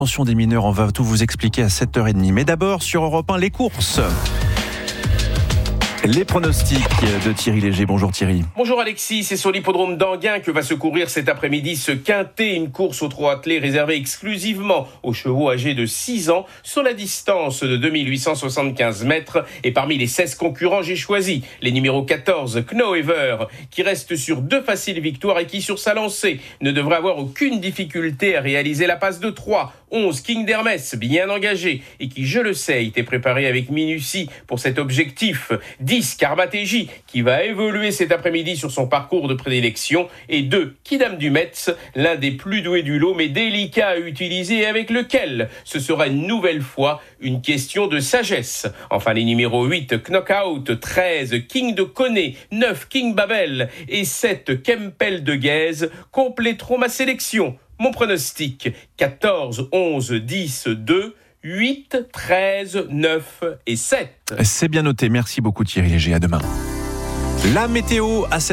Attention des mineurs, on va tout vous expliquer à 7h30. Mais d'abord, sur Europe 1, les courses. Les pronostics de Thierry Léger. Bonjour Thierry. Bonjour Alexis, c'est sur l'hippodrome d'Anguin que va se courir cet après-midi ce quintet, une course au trot attelé réservée exclusivement aux chevaux âgés de 6 ans sur la distance de 2875 mètres. Et parmi les 16 concurrents, j'ai choisi les numéros 14, Knoever, qui reste sur 2 faciles victoires et qui, sur sa lancée, ne devrait avoir aucune difficulté à réaliser la passe de 3. 11, King d'Hermès, bien engagé et qui, je le sais, était préparé avec minutie pour cet objectif. 10, Karmatéji, qui va évoluer cet après-midi sur son parcours de prédilection. Et 2, Kidam du Metz, l'un des plus doués du lot, mais délicat à utiliser et avec lequel ce sera une nouvelle fois une question de sagesse. Enfin, les numéros 8, Knockout, 13, King de Coné, 9, King Babel et 7, Kempel de Guèze compléteront ma sélection. Mon pronostic, 14, 11, 10, 2, 8, 13, 9 et 7. C'est bien noté, merci beaucoup Thierry Léger, à demain. La météo à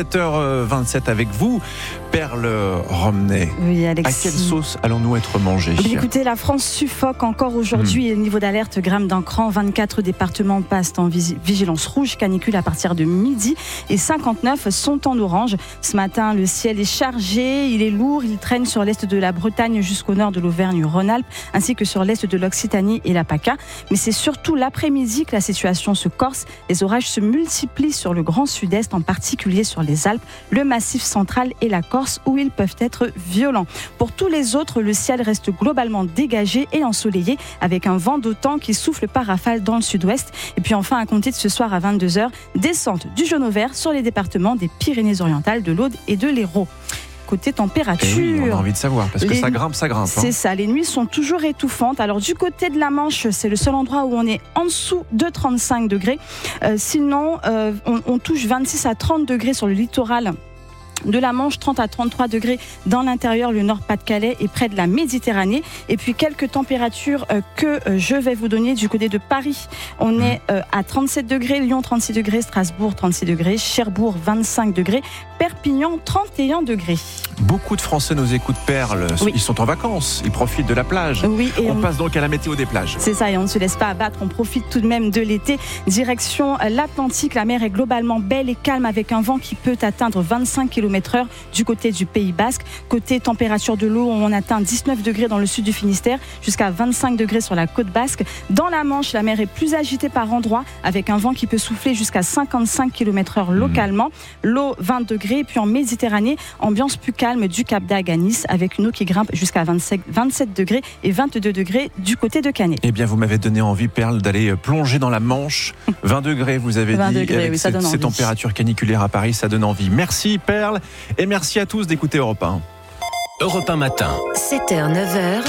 7h27 avec vous, Perle Romney. Oui, Alexis. À quelle sauce allons-nous être mangés ? Écoutez, la France suffoque encore aujourd'hui et le niveau d'alerte grimpe d'un cran. 24 départements passent en vigilance rouge, canicule à partir de midi et 59 sont en orange. Ce matin, le ciel est chargé, il est lourd, il traîne sur l'est de la Bretagne jusqu'au nord de l'Auvergne-Rhône-Alpes ainsi que sur l'est de l'Occitanie et la PACA. Mais c'est surtout l'après-midi que la situation se corse. Les orages se multiplient sur le Grand Sud-Est, en particulier sur les Alpes, le Massif central et la Corse où ils peuvent être violents. Pour tous les autres, le ciel reste globalement dégagé et ensoleillé avec un vent d'OTAN qui souffle par rafale dans le sud-ouest. Et puis enfin, à compter de ce soir à 22h, descente du jaune au vert sur les départements des Pyrénées-Orientales, de l'Aude et de l'Hérault. Côté température, oui, on a envie de savoir parce que ça grimpe. C'est ça, les nuits sont toujours étouffantes. Alors du côté de la Manche, c'est le seul endroit où on est en dessous de 35 degrés. Sinon, on touche 26 à 30 degrés sur le littoral de la Manche, 30 à 33 degrés dans l'intérieur, le Nord-Pas-de-Calais et près de la Méditerranée. Et puis quelques températures que je vais vous donner du côté de Paris. On est à 37 degrés, Lyon 36 degrés, Strasbourg 36 degrés, Cherbourg 25 degrés, Perpignan 31 degrés. Beaucoup de Français nous écoutent, Perle. Oui. Ils sont en vacances, ils profitent de la plage. Oui, et on passe donc à la météo des plages. C'est ça, et on ne se laisse pas abattre, on profite tout de même de l'été. Direction l'Atlantique, la mer est globalement belle et calme avec un vent qui peut atteindre 25 km/h du côté du Pays Basque. Côté température de l'eau, on atteint 19 degrés dans le sud du Finistère, jusqu'à 25 degrés sur la côte basque. Dans la Manche, la mer est plus agitée par endroits, avec un vent qui peut souffler jusqu'à 55 km/h localement. L'eau 20 degrés, et puis en Méditerranée, ambiance plus calme du Cap d'Agde à Nice, avec une eau qui grimpe jusqu'à 27 degrés et 22 degrés du côté de Canet. Eh bien, vous m'avez donné envie, Perle, d'aller plonger dans la Manche. 20 degrés, vous avez 20 dit. degrés, avec oui, ça donne ces envie. températures caniculaires à Paris, ça donne envie. Merci, Perle. Et merci à tous d'écouter Europe 1. Europe 1 matin. 7h, 9h.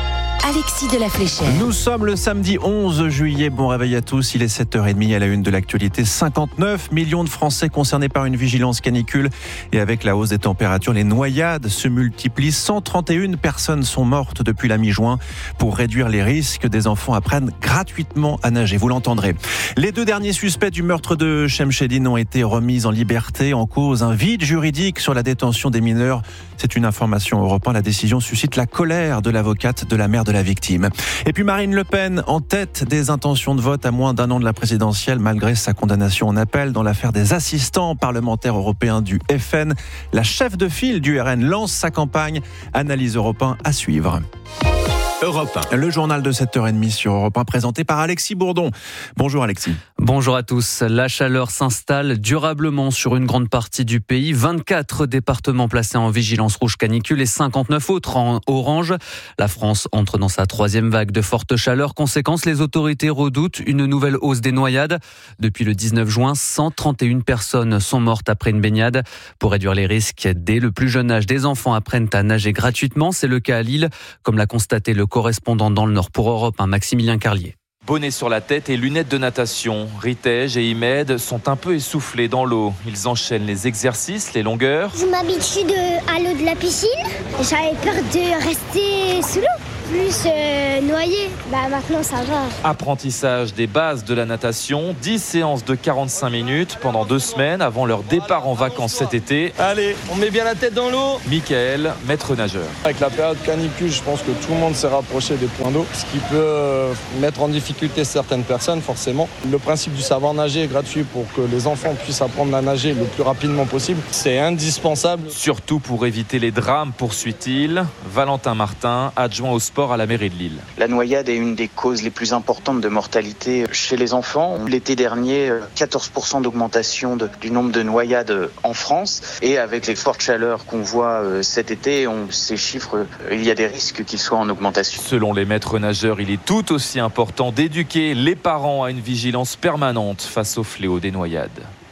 Alexis de la Fléchère. Nous sommes le samedi 11 juillet. Bon réveil à tous. Il est 7h30 à la une de l'actualité. 59 millions de Français concernés par une vigilance canicule. Et avec la hausse des températures, les noyades se multiplient. 131 personnes sont mortes depuis la mi-juin. Pour réduire les risques, des enfants apprennent gratuitement à nager. Vous l'entendrez. Les 2 derniers suspects du meurtre de Shemseddine ont été remis en liberté. En cause, un vide juridique sur la détention des mineurs. C'est une information Europe 1. La décision suscite la colère de l'avocate de la mère de la victime. Et puis Marine Le Pen en tête des intentions de vote à moins d'un an de la présidentielle malgré sa condamnation en appel dans l'affaire des assistants parlementaires européens du FN. La chef de file du RN lance sa campagne. Analyse Europe 1 à suivre. Europe 1. Le journal de 7h30 sur Europe 1 présenté par Alexis Bourdon. Bonjour Alexis. Bonjour à tous. La chaleur s'installe durablement sur une grande partie du pays. 24 départements placés en vigilance rouge canicule et 59 autres en orange. La France entre dans sa 3e vague de forte chaleur. Conséquence, les autorités redoutent une nouvelle hausse des noyades. Depuis le 19 juin, 131 personnes sont mortes après une baignade. Pour réduire les risques, dès le plus jeune âge, des enfants apprennent à nager gratuitement. C'est le cas à Lille, comme l'a constaté le correspondant dans le Nord pour Europe 1, Maximilien Carlier. Bonnet sur la tête et lunettes de natation. Ritej et Imed sont un peu essoufflés dans l'eau. Ils enchaînent les exercices, les longueurs. Je m'habitue à l'eau de la piscine. J'avais peur de rester sous l'eau. plus noyé. Maintenant, ça va. Apprentissage des bases de la natation, 10 séances de 45 minutes pendant 2 semaines avant leur départ en vacances cet été. Allez, on met bien la tête dans l'eau. Michael, maître nageur. Avec la période canicule, je pense que tout le monde s'est rapproché des points d'eau, ce qui peut mettre en difficulté certaines personnes, forcément. Le principe du savoir nager est gratuit pour que les enfants puissent apprendre à nager le plus rapidement possible. C'est indispensable. Surtout pour éviter les drames, poursuit-il. Valentin Martin, adjoint au sport à la mairie de Lille. La noyade est une des causes les plus importantes de mortalité chez les enfants. L'été dernier, 14% d'augmentation du nombre de noyades en France. Et avec les fortes chaleurs qu'on voit cet été, ces chiffres, il y a des risques qu'ils soient en augmentation. Selon les maîtres nageurs, il est tout aussi important d'éduquer les parents à une vigilance permanente face au fléau des noyades.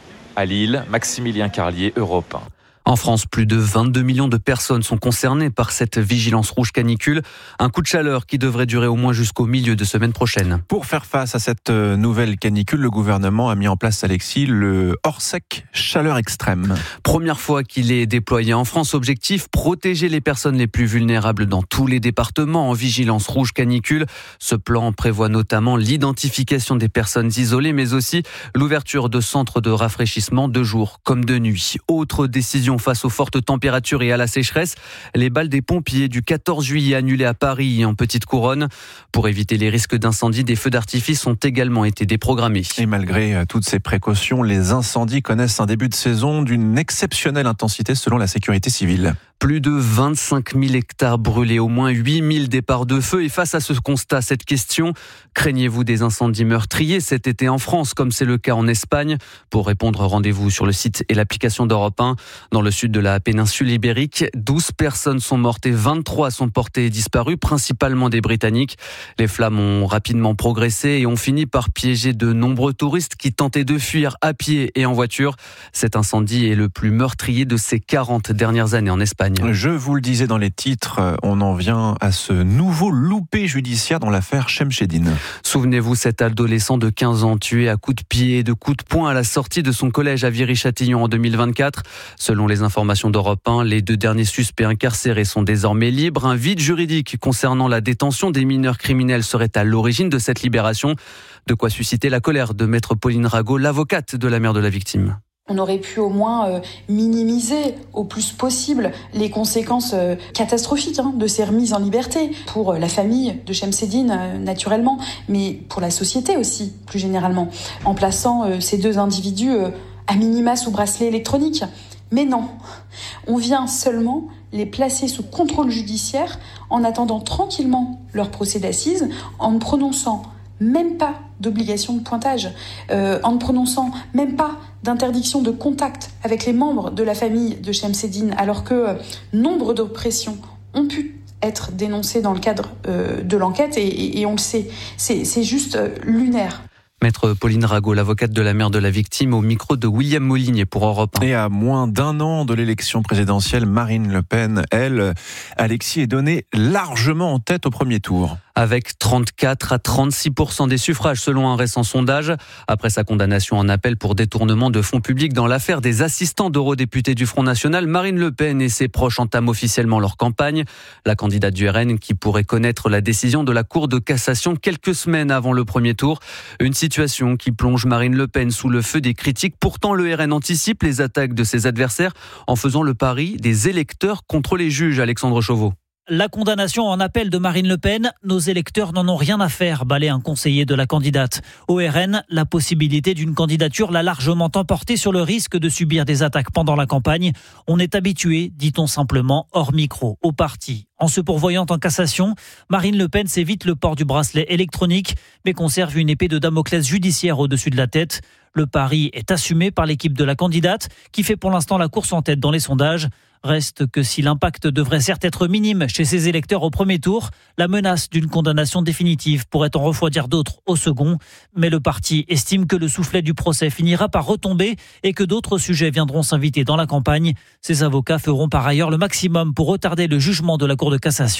À Lille, Maximilien Carlier, Europe 1. En France, plus de 22 millions de personnes sont concernées par cette vigilance rouge canicule. Un coup de chaleur qui devrait durer au moins jusqu'au milieu de semaine prochaine. Pour faire face à cette nouvelle canicule, le gouvernement a mis en place, Alexis, le hors-sec chaleur extrême. Première fois qu'il est déployé en France. Objectif, protéger les personnes les plus vulnérables dans tous les départements en vigilance rouge canicule. Ce plan prévoit notamment l'identification des personnes isolées, mais aussi l'ouverture de centres de rafraîchissement de jour comme de nuit. Autre décision face aux fortes températures et à la sécheresse, les bals des pompiers du 14 juillet annulés à Paris et en Petite Couronne. Pour éviter les risques d'incendie, des feux d'artifice ont également été déprogrammés. Et malgré toutes ces précautions, les incendies connaissent un début de saison d'une exceptionnelle intensité selon la sécurité civile. Plus de 25 000 hectares brûlés, au moins 8 000 départs de feu. Et face à ce constat, cette question, craignez-vous des incendies meurtriers cet été en France, comme c'est le cas en Espagne? Pour répondre, rendez-vous sur le site et l'application d'Europe 1. Dans le sud de la péninsule ibérique, 12 personnes sont mortes et 23 sont portées disparues, principalement des Britanniques. Les flammes ont rapidement progressé et ont fini par piéger de nombreux touristes qui tentaient de fuir à pied et en voiture. Cet incendie est le plus meurtrier de ces 40 dernières années en Espagne. Je vous le disais dans les titres, on en vient à ce nouveau loupé judiciaire dans l'affaire Chemcheddine. Souvenez-vous, cet adolescent de 15 ans tué à coups de pied et de coups de poing à la sortie de son collège à Viry-Châtillon en 2024. Selon les informations d'Europe 1, les 2 derniers suspects incarcérés sont désormais libres. Un vide juridique concernant la détention des mineurs criminels serait à l'origine de cette libération. De quoi susciter la colère de maître Pauline Rago, l'avocate de la mère de la victime. On aurait pu au moins minimiser au plus possible les conséquences catastrophiques de ces remises en liberté pour la famille de Chemcheddine naturellement, mais pour la société aussi plus généralement, en plaçant ces 2 individus à minima sous bracelet électronique. Mais non, on vient seulement les placer sous contrôle judiciaire en attendant tranquillement leur procès d'assises, en ne prononçant même pas d'obligation de pointage, en ne prononçant même pas d'interdiction de contact avec les membres de la famille de Chemcheddine, alors que nombre d'oppressions ont pu être dénoncées dans le cadre de l'enquête et on le sait, c'est juste lunaire. Maître Pauline Rago, l'avocate de la mère de la victime, au micro de William Molinier pour Europe 1. Et à moins d'1 an de l'élection présidentielle, Marine Le Pen, elle, Alexis, est donnée largement en tête au premier tour. Avec 34 à 36% des suffrages selon un récent sondage. Après sa condamnation en appel pour détournement de fonds publics dans l'affaire des assistants d'eurodéputés du Front National, Marine Le Pen et ses proches entament officiellement leur campagne. La candidate du RN qui pourrait connaître la décision de la Cour de cassation quelques semaines avant le premier tour. Une situation qui plonge Marine Le Pen sous le feu des critiques. Pourtant, le RN anticipe les attaques de ses adversaires en faisant le pari des électeurs contre les juges. Alexandre Chauveau. La condamnation en appel de Marine Le Pen, nos électeurs n'en ont rien à faire, balaie un conseiller de la candidate. Au RN, la possibilité d'une candidature l'a largement emporté sur le risque de subir des attaques pendant la campagne. On est habitué, dit-on simplement, hors micro, au parti. En se pourvoyant en cassation, Marine Le Pen s'évite le port du bracelet électronique, mais conserve une épée de Damoclès judiciaire au-dessus de la tête. Le pari est assumé par l'équipe de la candidate, qui fait pour l'instant la course en tête dans les sondages. Reste que si l'impact devrait certes être minime chez ses électeurs au premier tour, la menace d'une condamnation définitive pourrait en refroidir d'autres au second. Mais le parti estime que le soufflet du procès finira par retomber et que d'autres sujets viendront s'inviter dans la campagne. Ses avocats feront par ailleurs le maximum pour retarder le jugement de la Cour de cassation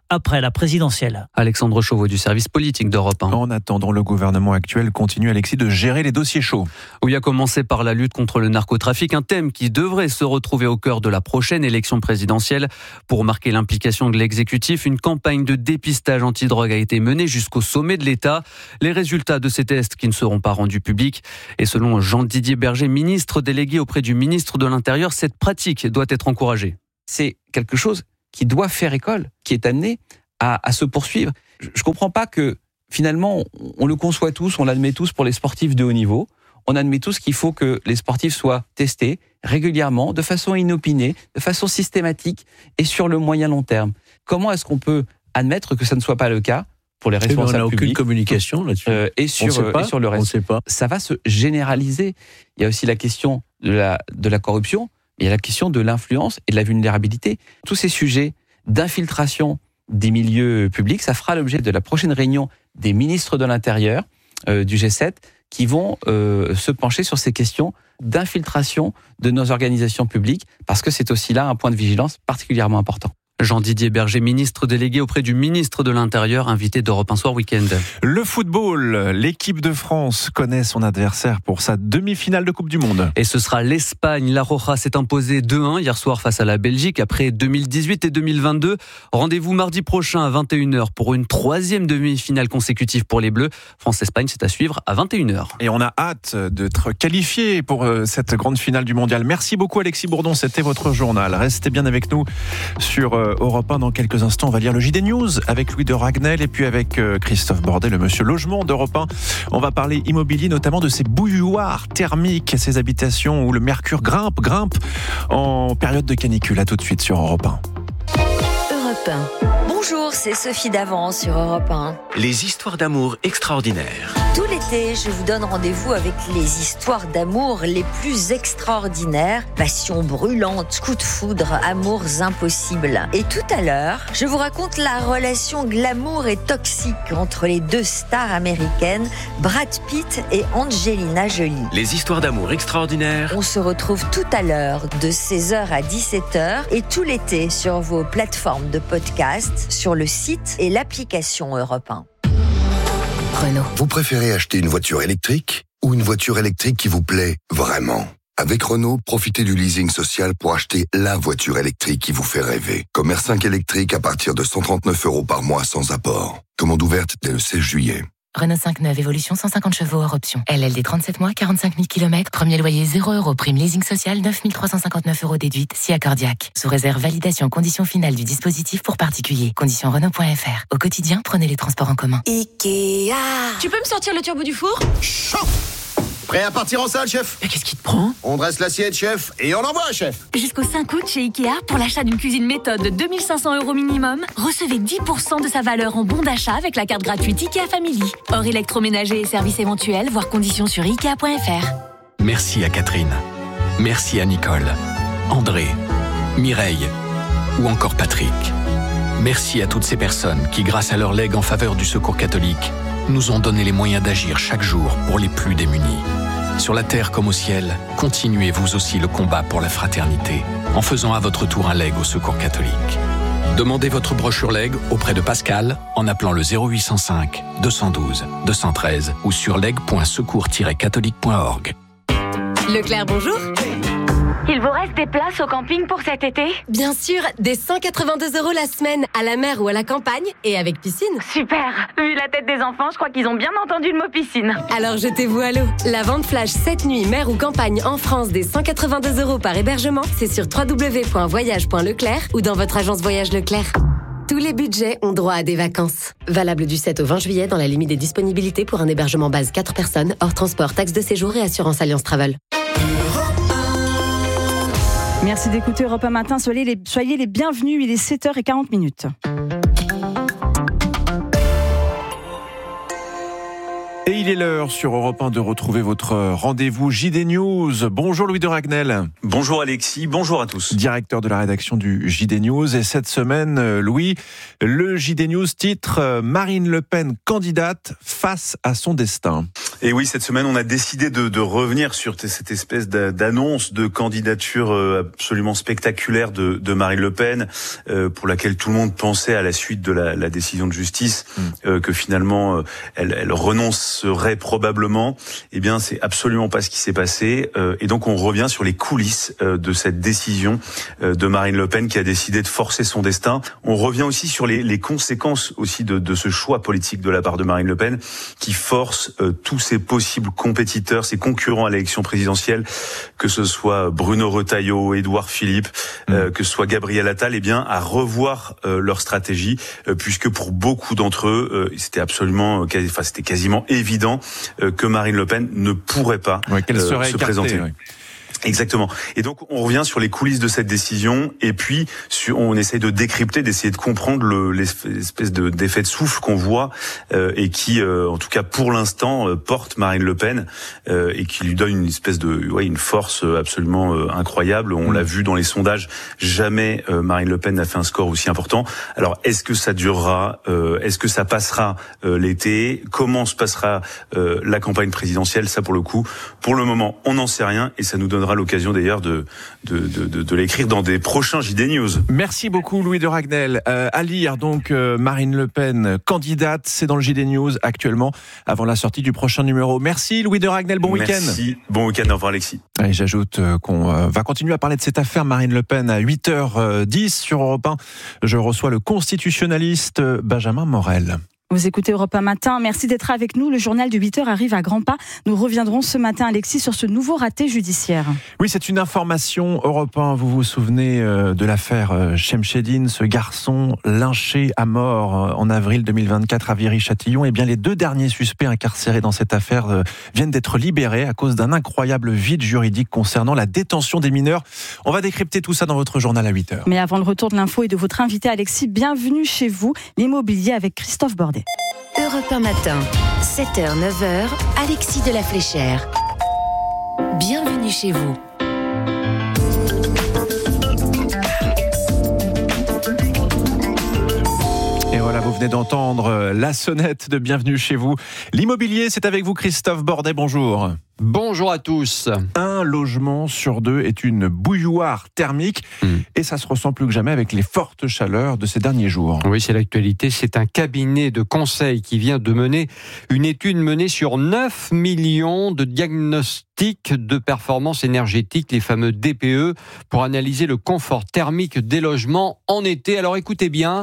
après la présidentielle. Alexandre Chauveau du service politique d'Europe 1. En attendant, le gouvernement actuel continue, Alexis, de gérer les dossiers chauds. Oui, à commencer par la lutte contre le narcotrafic, un thème qui devrait se retrouver au cœur de la prochaine élection présidentielle. Pour marquer l'implication de l'exécutif, une campagne de dépistage antidrogue a été menée jusqu'au sommet de l'État. Les résultats de ces tests qui ne seront pas rendus publics. Et selon Jean-Didier Berger, ministre délégué auprès du ministre de l'Intérieur, cette pratique doit être encouragée. C'est quelque chose qui doit faire école, qui est amené à se poursuivre. Je ne comprends pas que finalement on le conçoit tous, on l'admet tous pour les sportifs de haut niveau. On admet tous qu'il faut que les sportifs soient testés régulièrement, de façon inopinée, de façon systématique et sur le moyen long terme. Comment est-ce qu'on peut admettre que ça ne soit pas le cas pour les responsables publics ? On n'a aucune communication là-dessus. Et sur le reste. On sait pas. Ça va se généraliser. Il y a aussi la question de la corruption, mais il y a la question de l'influence et de la vulnérabilité. Tous ces sujets d'infiltration des milieux publics, ça fera l'objet de la prochaine réunion des ministres de l'Intérieur du G7 qui vont se pencher sur ces questions d'infiltration de nos organisations publiques, parce que c'est aussi là un point de vigilance particulièrement important. Jean-Didier Berger, ministre délégué auprès du ministre de l'Intérieur, invité d'Europe 1 Soir Week-end. Le football, l'équipe de France connaît son adversaire pour sa demi-finale de Coupe du Monde. Et ce sera l'Espagne. La Roja s'est imposée 2-1 hier soir face à la Belgique après 2018 et 2022. Rendez-vous mardi prochain à 21h pour une troisième demi-finale consécutive pour les Bleus. France-Espagne, c'est à suivre à 21h. Et on a hâte d'être qualifié pour cette grande finale du Mondial. Merci beaucoup Alexis Bourdon, c'était votre journal. Restez bien avec nous sur Europe 1. Dans quelques instants, on va lire le JD News avec Louis de Ragnel et puis avec Christophe Bordet, le monsieur logement d'Europe 1. On va parler immobilier, notamment de ces bouilloires thermiques, ces habitations où le mercure grimpe en période de canicule. À tout de suite sur Europe 1. Europe 1. Bonjour, c'est Sophie Davant sur Europe 1. Les histoires d'amour extraordinaires. Tout l'été, je vous donne rendez-vous avec les histoires d'amour les plus extraordinaires. Passion brûlante, coup de foudre, amours impossibles. Et tout à l'heure, je vous raconte la relation glamour et toxique entre les deux stars américaines, Brad Pitt et Angelina Jolie. Les histoires d'amour extraordinaires. On se retrouve tout à l'heure de 16h à 17h et tout l'été sur vos plateformes de podcast, sur le site et l'application Europe 1. Renault. Vous préférez acheter une voiture électrique ou une voiture électrique qui vous plaît vraiment ? Avec Renault, profitez du leasing social pour acheter la voiture électrique qui vous fait rêver. Comme R5 électrique à partir de 139 € par mois sans apport. Commande ouverte dès le 16 juillet. Renault 5 neuve, évolution 150 chevaux hors option. LLD 37 mois, 45 000 km. Premier loyer 0 €. Prime leasing social 9 359 € déduite, si accordiaque. Sous réserve validation condition finale du dispositif pour particuliers. Conditions Renault.fr. Au quotidien, prenez les transports en commun. Ikea. Tu peux me sortir le turbo du four ? Chaud. Prêt à partir en salle, chef ? Mais qu'est-ce qui te prend ? On dresse l'assiette, chef, et on envoie, chef. Jusqu'au 5 août chez Ikea, pour l'achat d'une cuisine méthode de 2 500 € minimum, recevez 10% de sa valeur en bon d'achat avec la carte gratuite Ikea Family. Hors électroménager et services éventuels, voir conditions sur Ikea.fr. Merci à Catherine. Merci à Nicole, André, Mireille ou encore Patrick. Merci à toutes ces personnes qui, grâce à leur legs en faveur du Secours catholique, nous ont donné les moyens d'agir chaque jour pour les plus démunis. Sur la terre comme au ciel, continuez vous aussi le combat pour la fraternité en faisant à votre tour un leg au Secours catholique. Demandez votre brochure leg auprès de Pascal en appelant le 0805 212 213 ou sur leg.secours-catholique.org. Leclerc, bonjour. Il vous reste des places au camping pour cet été ? Bien sûr, des 182 € la semaine, à la mer ou à la campagne, et avec piscine. Super. Vu la tête des enfants, je crois qu'ils ont bien entendu le mot piscine. Alors jetez-vous à l'eau. La vente flash cette nuit, mer ou campagne en France, des 182 € par hébergement, c'est sur www.voyage.leclerc ou dans votre agence Voyage Leclerc. Tous les budgets ont droit à des vacances. Valable du 7 au 20 juillet dans la limite des disponibilités pour un hébergement base 4 personnes, hors transport, taxe de séjour et assurance Alliance Travel. Merci d'écouter Europe 1 Matin. Soyez les bienvenus. Il est 7h40. Et il est l'heure sur Europe 1 de retrouver votre rendez-vous JD News. Bonjour Louis de Ragnel. Bonjour Alexis, bonjour à tous. Directeur de la rédaction du JD News. Et cette semaine, Louis, le JD News titre Marine Le Pen candidate face à son destin. Et oui, cette semaine, on a décidé de revenir sur cette espèce d'annonce de candidature absolument spectaculaire de Marine Le Pen, pour laquelle tout le monde pensait à la suite de la décision de justice que finalement elle renoncerait probablement. Eh bien, c'est absolument pas ce qui s'est passé. Et donc, on revient sur les coulisses de cette décision de Marine Le Pen qui a décidé de forcer son destin. On revient aussi sur les conséquences aussi de ce choix politique de la part de Marine Le Pen qui force tous ses possibles compétiteurs, ses concurrents à l'élection présidentielle, que ce soit Bruno Retailleau, Édouard Philippe, que ce soit Gabriel Attal, eh bien, à revoir leur stratégie, puisque pour beaucoup d'entre eux, c'était quasiment évident que Marine Le Pen ne pourrait pas se présenter. Ouais. Exactement. Et donc, on revient sur les coulisses de cette décision, et puis on essaye de décrypter, d'essayer de comprendre l'espèce d'effet de souffle qu'on voit et qui, en tout cas pour l'instant, porte Marine Le Pen et qui lui donne une espèce une force absolument incroyable. On l'a vu dans les sondages, jamais Marine Le Pen n'a fait un score aussi important. Alors, est-ce que ça durera ? Est-ce que ça passera l'été ? Comment se passera la campagne présidentielle ? Ça, pour le coup, pour le moment, on n'en sait rien, et ça nous donnera l'occasion d'ailleurs de l'écrire dans des prochains JD News. Merci beaucoup Louis de Ragnel. À lire donc Marine Le Pen candidate, c'est dans le JD News actuellement avant la sortie du prochain numéro. Merci Louis de Ragnel, bon week-end. Merci, bon week-end, au revoir Alexis. Et j'ajoute qu'on va continuer à parler de cette affaire Marine Le Pen à 8h10 sur Europe 1. Je reçois le constitutionnaliste Benjamin Morel. Vous écoutez Europe 1 Matin, merci d'être avec nous. Le journal de 8h arrive à grands pas. Nous reviendrons ce matin, Alexis, sur ce nouveau raté judiciaire. Oui, c'est une information Europe 1. Vous vous souvenez de l'affaire Chemcheddine, ce garçon lynché à mort en avril 2024 à Viry-Châtillon. Eh bien, les 2 derniers suspects incarcérés dans cette affaire viennent d'être libérés à cause d'un incroyable vide juridique concernant la détention des mineurs. On va décrypter tout ça dans votre journal à 8h. Mais avant le retour de l'info et de votre invité, Alexis, bienvenue chez vous, l'immobilier avec Christophe Bordet. Europe 1 Matin, 7h, 9h, Alexis de la Fléchère. Bienvenue chez vous. Et voilà, vous venez d'entendre la sonnette de Bienvenue chez vous. L'immobilier, c'est avec vous Christophe Bordet, bonjour. Bonjour à tous. Un logement sur 2 est une bouilloire thermique et ça se ressent plus que jamais avec les fortes chaleurs de ces derniers jours. Oui, c'est l'actualité. C'est un cabinet de conseil qui vient de mener une étude menée sur 9 millions de diagnostics de performance énergétique, les fameux DPE, pour analyser le confort thermique des logements en été. Alors écoutez bien,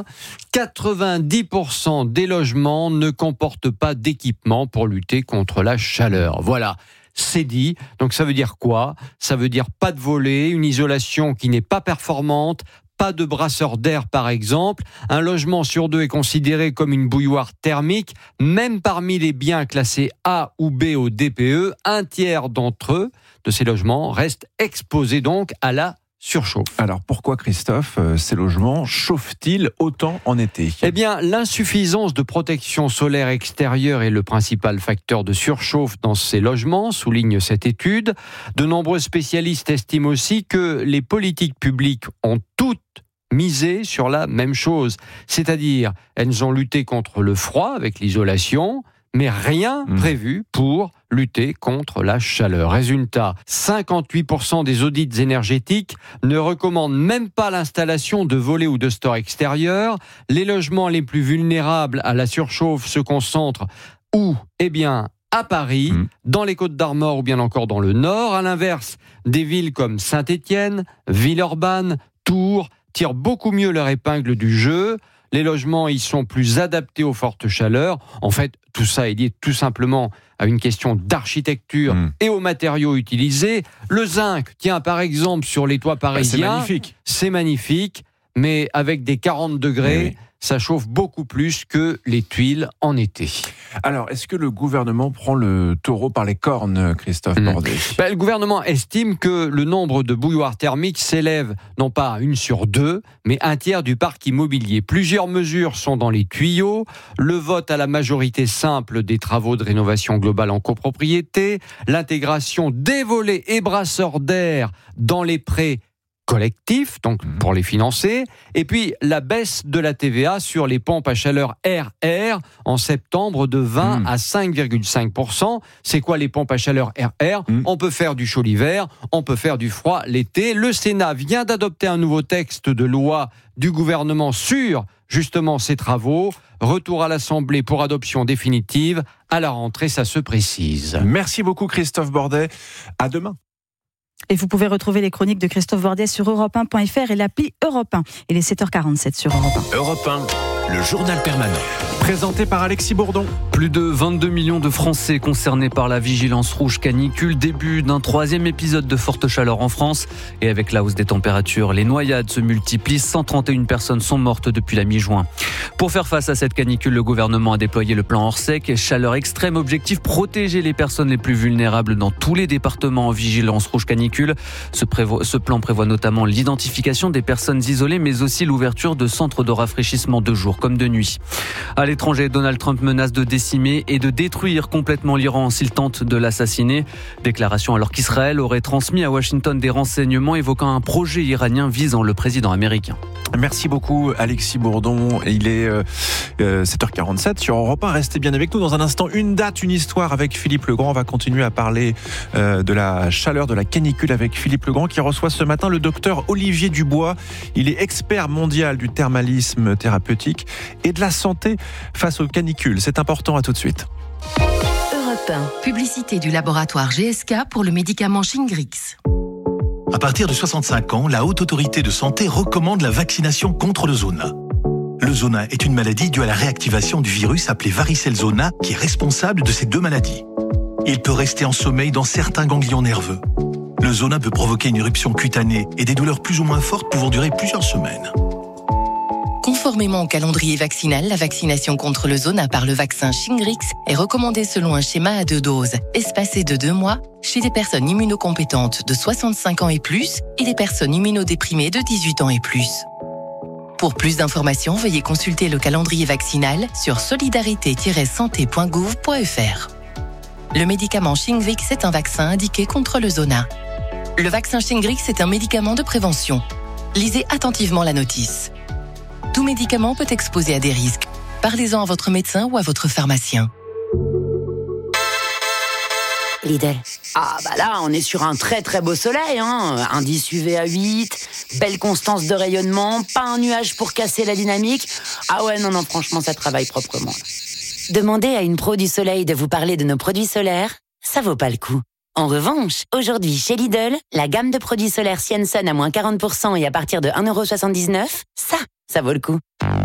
90% des logements ne comportent pas d'équipement pour lutter contre la chaleur. Voilà. C'est dit. Donc ça veut dire quoi ? Ça veut dire pas de volets, une isolation qui n'est pas performante, pas de brasseur d'air par exemple. Un logement sur 2 est considéré comme une bouilloire thermique, même parmi les biens classés A ou B au DPE. Un tiers d'entre eux, de ces logements, restent exposés donc à la surchauffe. Alors pourquoi, Christophe, ces logements chauffent-ils autant en été ? Eh bien, l'insuffisance de protection solaire extérieure est le principal facteur de surchauffe dans ces logements, souligne cette étude. De nombreux spécialistes estiment aussi que les politiques publiques ont toutes misé sur la même chose, c'est-à-dire elles ont lutté contre le froid avec l'isolation, mais rien prévu pour lutter contre la chaleur. Résultat, 58% des audits énergétiques ne recommandent même pas l'installation de volets ou de stores extérieurs. Les logements les plus vulnérables à la surchauffe se concentrent où ? Eh bien, à Paris, dans les Côtes-d'Armor ou bien encore dans le Nord. À l'inverse, des villes comme Saint-Étienne, Villeurbanne, Tours tirent beaucoup mieux leur épingle du jeu. Les logements y sont plus adaptés aux fortes chaleurs. En fait, tout ça est lié tout simplement à une question d'architecture et aux matériaux utilisés. Le zinc, tiens, par exemple, sur les toits parisiens, c'est magnifique, mais avec des 40 degrés, ça chauffe beaucoup plus que les tuiles en été. Alors, est-ce que le gouvernement prend le taureau par les cornes, Christophe Bordet ? Le gouvernement estime que le nombre de bouilloires thermiques s'élève non pas à 1 sur 2, mais un tiers du parc immobilier. Plusieurs mesures sont dans les tuyaux. Le vote à la majorité simple des travaux de rénovation globale en copropriété, l'intégration des volets et brasseurs d'air dans les prêts collectifs, donc pour les financer, et puis la baisse de la TVA sur les pompes à chaleur RR en septembre de 20 à 5,5%. C'est quoi les pompes à chaleur RR ? On peut faire du chaud l'hiver, on peut faire du froid l'été. Le Sénat vient d'adopter un nouveau texte de loi du gouvernement sur justement ces travaux. Retour à l'Assemblée pour adoption définitive. À la rentrée, ça se précise. Merci beaucoup Christophe Bordet. À demain. Et vous pouvez retrouver les chroniques de Christophe Bordet sur europe1.fr et l'appli Europe 1. Il est 7h47 sur Europe 1. Europe 1, le journal permanent. Présenté par Alexis Bourdon. Plus de 22 millions de Français concernés par la vigilance rouge canicule. Début d'un 3e épisode de forte chaleur en France. Et avec la hausse des températures, les noyades se multiplient. 131 personnes sont mortes depuis la mi-juin. Pour faire face à cette canicule, le gouvernement a déployé le plan Orsec. Chaleur extrême, objectif protéger les personnes les plus vulnérables dans tous les départements en vigilance rouge canicule. Ce plan prévoit notamment l'identification des personnes isolées, mais aussi l'ouverture de centres de rafraîchissement de jour comme de nuit. À l'étranger, Donald Trump menace de décimer et de détruire complètement l'Iran s'il tente de l'assassiner. Déclaration alors qu'Israël aurait transmis à Washington des renseignements évoquant un projet iranien visant le président américain. Merci beaucoup Alexis Bourdon. Il est 7h47 sur Europe 1. Restez bien avec nous. Dans un instant, une date, une histoire avec Philippe Legrand. On va continuer à parler de la chaleur, de la canicule avec Philippe Legrand qui reçoit ce matin le docteur Olivier Dubois. Il est expert mondial du thermalisme thérapeutique et de la santé face aux canicules. C'est important, à tout de suite. Europe 1, publicité du laboratoire GSK pour le médicament Shingrix. À partir de 65 ans, la Haute Autorité de Santé recommande la vaccination contre le zona. Le zona est une maladie due à la réactivation du virus appelé varicelle zona qui est responsable de ces deux maladies. Il peut rester en sommeil dans certains ganglions nerveux. Le zona peut provoquer une éruption cutanée et des douleurs plus ou moins fortes pouvant durer plusieurs semaines. Conformément au calendrier vaccinal, la vaccination contre le zona par le vaccin Shingrix est recommandée selon un schéma à 2 doses, espacé de 2 mois, chez des personnes immunocompétentes de 65 ans et plus et des personnes immunodéprimées de 18 ans et plus. Pour plus d'informations, veuillez consulter le calendrier vaccinal sur solidarité-santé.gouv.fr. Le médicament Shingrix est un vaccin indiqué contre le zona. Le vaccin Shingrix est un médicament de prévention. Lisez attentivement la notice. Tout médicament peut exposer à des risques. Parlez-en à votre médecin ou à votre pharmacien. Lidl. Ah bah là, on est sur un très très beau soleil, hein. Indice UV à 8, belle constance de rayonnement, pas un nuage pour casser la dynamique. Ah ouais, non, franchement, ça travaille proprement. Demandez à une pro du soleil de vous parler de nos produits solaires, ça vaut pas le coup. En revanche, aujourd'hui, chez Lidl, la gamme de produits solaires Sienson à moins 40% et à partir de 1,79€, ça vaut le coup.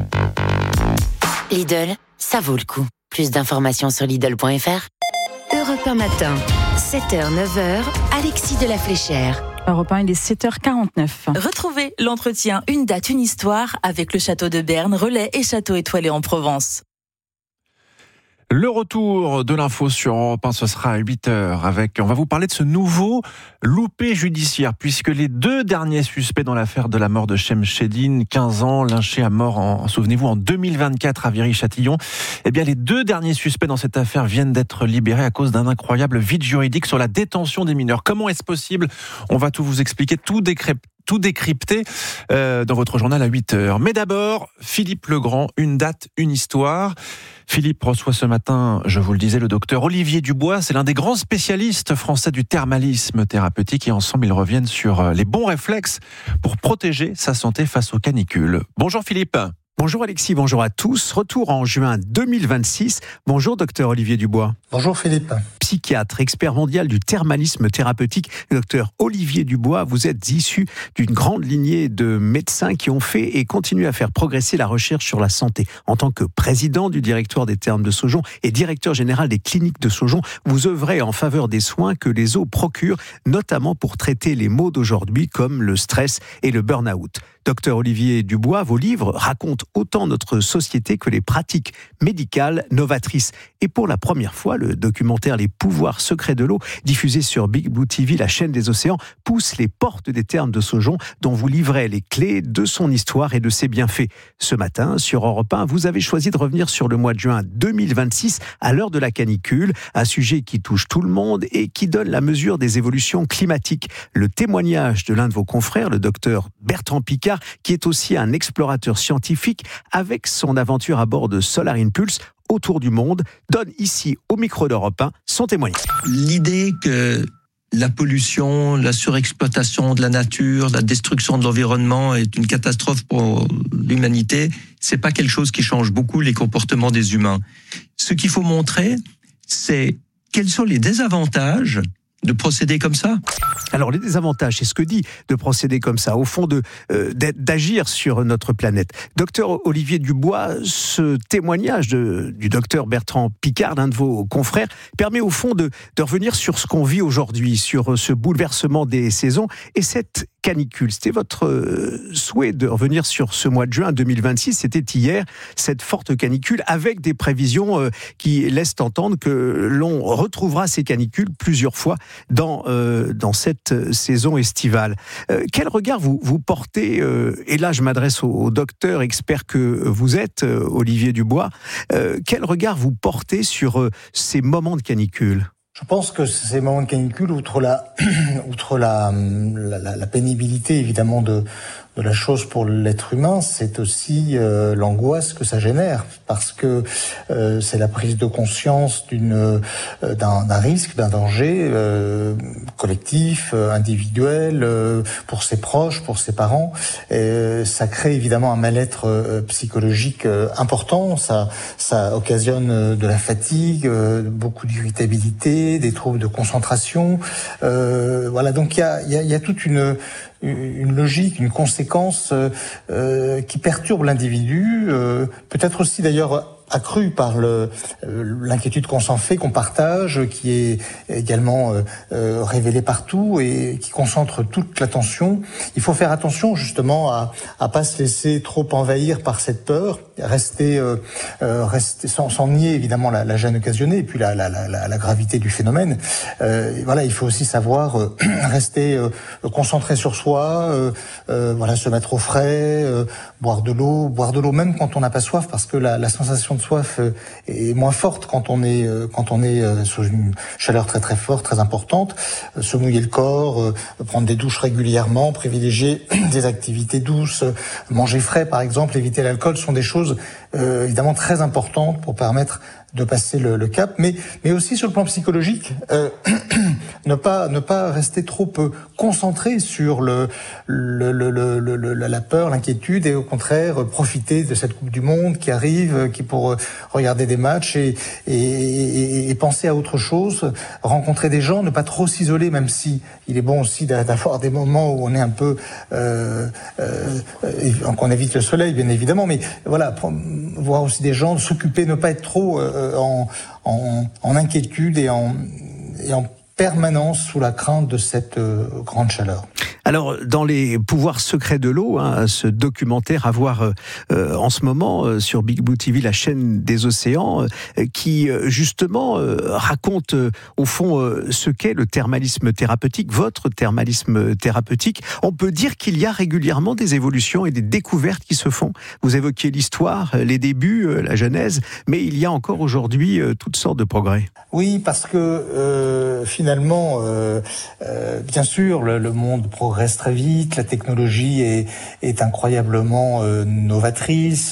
Lidl, ça vaut le coup. Plus d'informations sur Lidl.fr. Europe 1 matin, 7h, 9h, Alexis de la Fléchère. Europe 1, il est 7h49. Retrouvez l'entretien Une date, une histoire avec le château de Berne, Relais et château étoilé en Provence. Le retour de l'info sur Europe 1, ce sera à 8h. On va vous parler de ce nouveau loupé judiciaire, puisque les 2 derniers suspects dans l'affaire de la mort de Chemcheddine, 15 ans, lynché à mort, souvenez-vous, en 2024 à Viry-Châtillon. Eh bien, les 2 derniers suspects dans cette affaire viennent d'être libérés à cause d'un incroyable vide juridique sur la détention des mineurs. Comment est-ce possible ? On va tout vous expliquer, tout décrypter dans votre journal à 8h. Mais d'abord, Philippe Legrand, une date, une histoire. Philippe reçoit ce matin, je vous le disais, le docteur Olivier Dubois. C'est l'un des grands spécialistes français du thermalisme thérapeutique et ensemble, ils reviennent sur les bons réflexes pour protéger sa santé face aux canicules. Bonjour Philippe. Bonjour Alexis, bonjour à tous. Retour en juin 2026. Bonjour docteur Olivier Dubois. Bonjour Philippe. Psychiatre, expert mondial du thermalisme thérapeutique, docteur Olivier Dubois, vous êtes issu d'une grande lignée de médecins qui ont fait et continuent à faire progresser la recherche sur la santé. En tant que président du directoire des thermes de Saujon et directeur général des cliniques de Saujon, vous œuvrez en faveur des soins que les eaux procurent, notamment pour traiter les maux d'aujourd'hui comme le stress et le burn-out. Docteur Olivier Dubois, vos livres racontent autant notre société que les pratiques médicales novatrices. Et pour la première fois, le documentaire Les pouvoir secret de l'eau, diffusé sur Big Blue TV, la chaîne des océans, pousse les portes des thermes de Saujon, dont vous livrez les clés de son histoire et de ses bienfaits. Ce matin, sur Europe 1, vous avez choisi de revenir sur le mois de juin 2026, à l'heure de la canicule, un sujet qui touche tout le monde et qui donne la mesure des évolutions climatiques. Le témoignage de l'un de vos confrères, le docteur Bertrand Piccard, qui est aussi un explorateur scientifique, avec son aventure à bord de Solar Impulse autour du monde, donne ici, au micro d'Europe 1, son témoignage. L'idée que la pollution, la surexploitation de la nature, la destruction de l'environnement est une catastrophe pour l'humanité, c'est pas quelque chose qui change beaucoup les comportements des humains. Ce qu'il faut montrer, c'est quels sont les désavantages de procéder comme ça. Alors les désavantages, c'est ce que dit de procéder comme ça, au fond d'agir sur notre planète. Docteur Olivier Dubois, ce témoignage du docteur Bertrand Piccard, l'un de vos confrères, permet au fond de revenir sur ce qu'on vit aujourd'hui, sur ce bouleversement des saisons et cette canicule. C'était votre souhait de revenir sur ce mois de juin 2026, c'était hier, cette forte canicule avec des prévisions qui laissent entendre que l'on retrouvera ces canicules plusieurs fois dans cette saison estivale. Quel regard vous portez, et là je m'adresse au docteur expert que vous êtes, Olivier Dubois, quel regard vous portez sur ces moments de canicule ? Je pense que ces moments de canicule, outre la pénibilité évidemment de la chose pour l'être humain, c'est aussi l'angoisse que ça génère, parce que c'est la prise de conscience d'un risque, d'un danger collectif, individuel, pour ses proches, pour ses parents. Et ça crée évidemment un mal-être psychologique important. Ça occasionne de la fatigue, beaucoup d'irritabilité, des troubles de concentration. Voilà, donc il y a toute une logique, une conséquence qui perturbe l'individu, peut-être aussi d'ailleurs accrue par l'inquiétude qu'on s'en fait, qu'on partage, qui est également révélée partout et qui concentre toute l'attention. Il faut faire attention justement à pas se laisser trop envahir par cette peur, rester sans nier évidemment la gêne occasionnée et puis la gravité du phénomène. Voilà, il faut aussi savoir rester concentré sur soi, voilà, se mettre au frais, boire de l'eau même quand on n'a pas soif, parce que la sensation de soif est moins forte quand on est sous une chaleur très très forte, très importante. Se mouiller le corps, prendre des douches régulièrement, privilégier des activités douces, manger frais par exemple, éviter l'alcool, sont des choses évidemment très importantes pour permettre de passer le cap, mais aussi sur le plan psychologique, ne pas rester trop concentré sur la peur, l'inquiétude, et au contraire profiter de cette Coupe du Monde qui arrive, pour regarder des matchs et penser à autre chose, rencontrer des gens, ne pas trop s'isoler, même si il est bon aussi d'avoir des moments où on est un peu qu'on évite le soleil bien évidemment, mais voilà, voir aussi des gens, s'occuper, ne pas être trop en inquiétude et en permanence sous la crainte de cette grande chaleur. Alors, dans les pouvoirs secrets de l'eau, ce documentaire à voir en ce moment sur Big Blue TV, la chaîne des océans, qui justement raconte au fond ce qu'est le thermalisme thérapeutique, votre thermalisme thérapeutique. On peut dire qu'il y a régulièrement des évolutions et des découvertes qui se font. Vous évoquiez l'histoire, les débuts, la genèse, mais il y a encore aujourd'hui toutes sortes de progrès. Oui, parce que finalement, bien sûr, le monde progresse très vite, la technologie est incroyablement novatrice.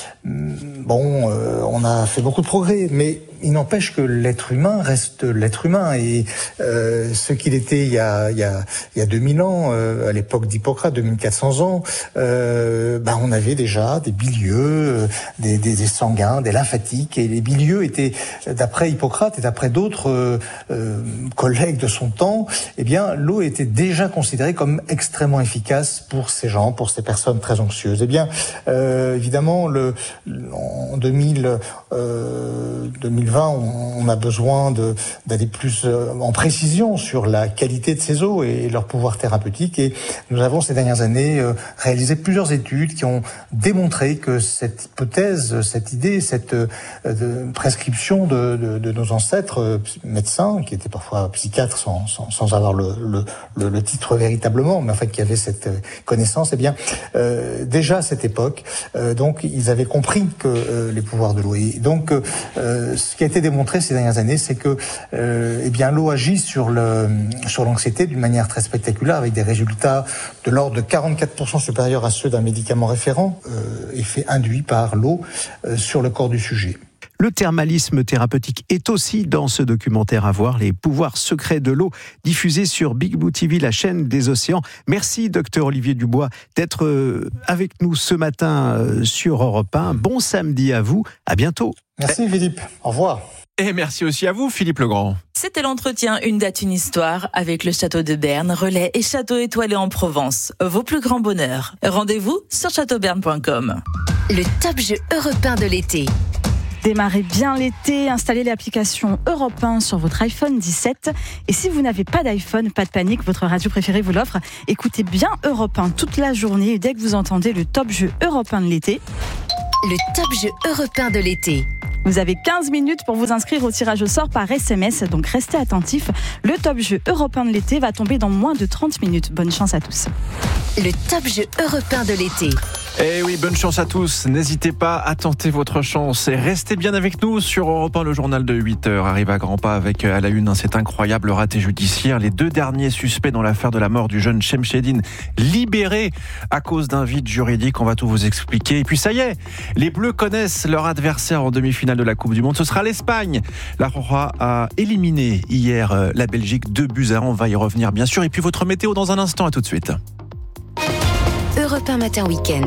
On a fait beaucoup de progrès, mais il n'empêche que l'être humain reste l'être humain, et ce qu'il était il y a 2000 ans, à l'époque d'Hippocrate, 2400 ans, on avait déjà des bilieux, des sanguins, des lymphatiques, et les bilieux étaient, d'après Hippocrate et d'après d'autres collègues de son temps, l'eau était déjà considérée comme extrêmement efficace pour ces gens, pour ces personnes très anxieuses. Évidemment, en 2020, on on a besoin d'aller plus en précision sur la qualité de ces eaux et leur pouvoir thérapeutique. Et nous avons ces dernières années réalisé plusieurs études qui ont démontré que cette hypothèse, cette idée, cette prescription de nos ancêtres médecins, qui étaient parfois psychiatres sans avoir le titre véritablement, mais en fait qui avaient cette connaissance, eh bien déjà à cette époque, donc ils avaient compris que les pouvoirs de l'eau. Et donc ce qui a été démontré ces dernières années, c'est que eh bien l'eau agit sur l'anxiété d'une manière très spectaculaire, avec des résultats de l'ordre de 44% supérieurs à ceux d'un médicament référent, effet induit par l'eau sur le corps du sujet. Le thermalisme thérapeutique est aussi dans ce documentaire à voir, les pouvoirs secrets de l'eau, diffusé sur Big Blue TV, la chaîne des océans. Merci Dr Olivier Dubois d'être avec nous ce matin sur Europe 1. Bon samedi à vous, à bientôt. Merci Philippe, au revoir. Et merci aussi à vous Philippe Legrand. C'était l'entretien Une date, une histoire avec le château de Berne, Relais et château étoilé en Provence. Vos plus grands bonheurs. Rendez-vous sur châteauberne.com. Le top jeu européen de l'été. Démarrez bien l'été, installez l'application Europe 1 sur votre iPhone 17. Et si vous n'avez pas d'iPhone, pas de panique, votre radio préférée vous l'offre. Écoutez bien Europe 1 toute la journée et dès que vous entendez le top jeu européen de l'été. Le top jeu européen de l'été. Vous avez 15 minutes pour vous inscrire au tirage au sort par SMS, donc restez attentifs. Le top jeu européen de l'été va tomber dans moins de 30 minutes. Bonne chance à tous. Le top jeu européen de l'été. Eh oui, bonne chance à tous. N'hésitez pas à tenter votre chance et restez bien avec nous sur Europe 1. Le journal de 8h arrive à grands pas avec à la une cet incroyable raté judiciaire. Les 2 derniers suspects dans l'affaire de la mort du jeune Chemcheddine libérés à cause d'un vide juridique. On va tout vous expliquer. Et puis ça y est, les Bleus connaissent leur adversaire en demi-finale de la Coupe du Monde. Ce sera l'Espagne. La Roja a éliminé hier la Belgique 2-1. On va y revenir bien sûr. Et puis votre météo dans un instant. À tout de suite. Europe 1 Matin Week-end.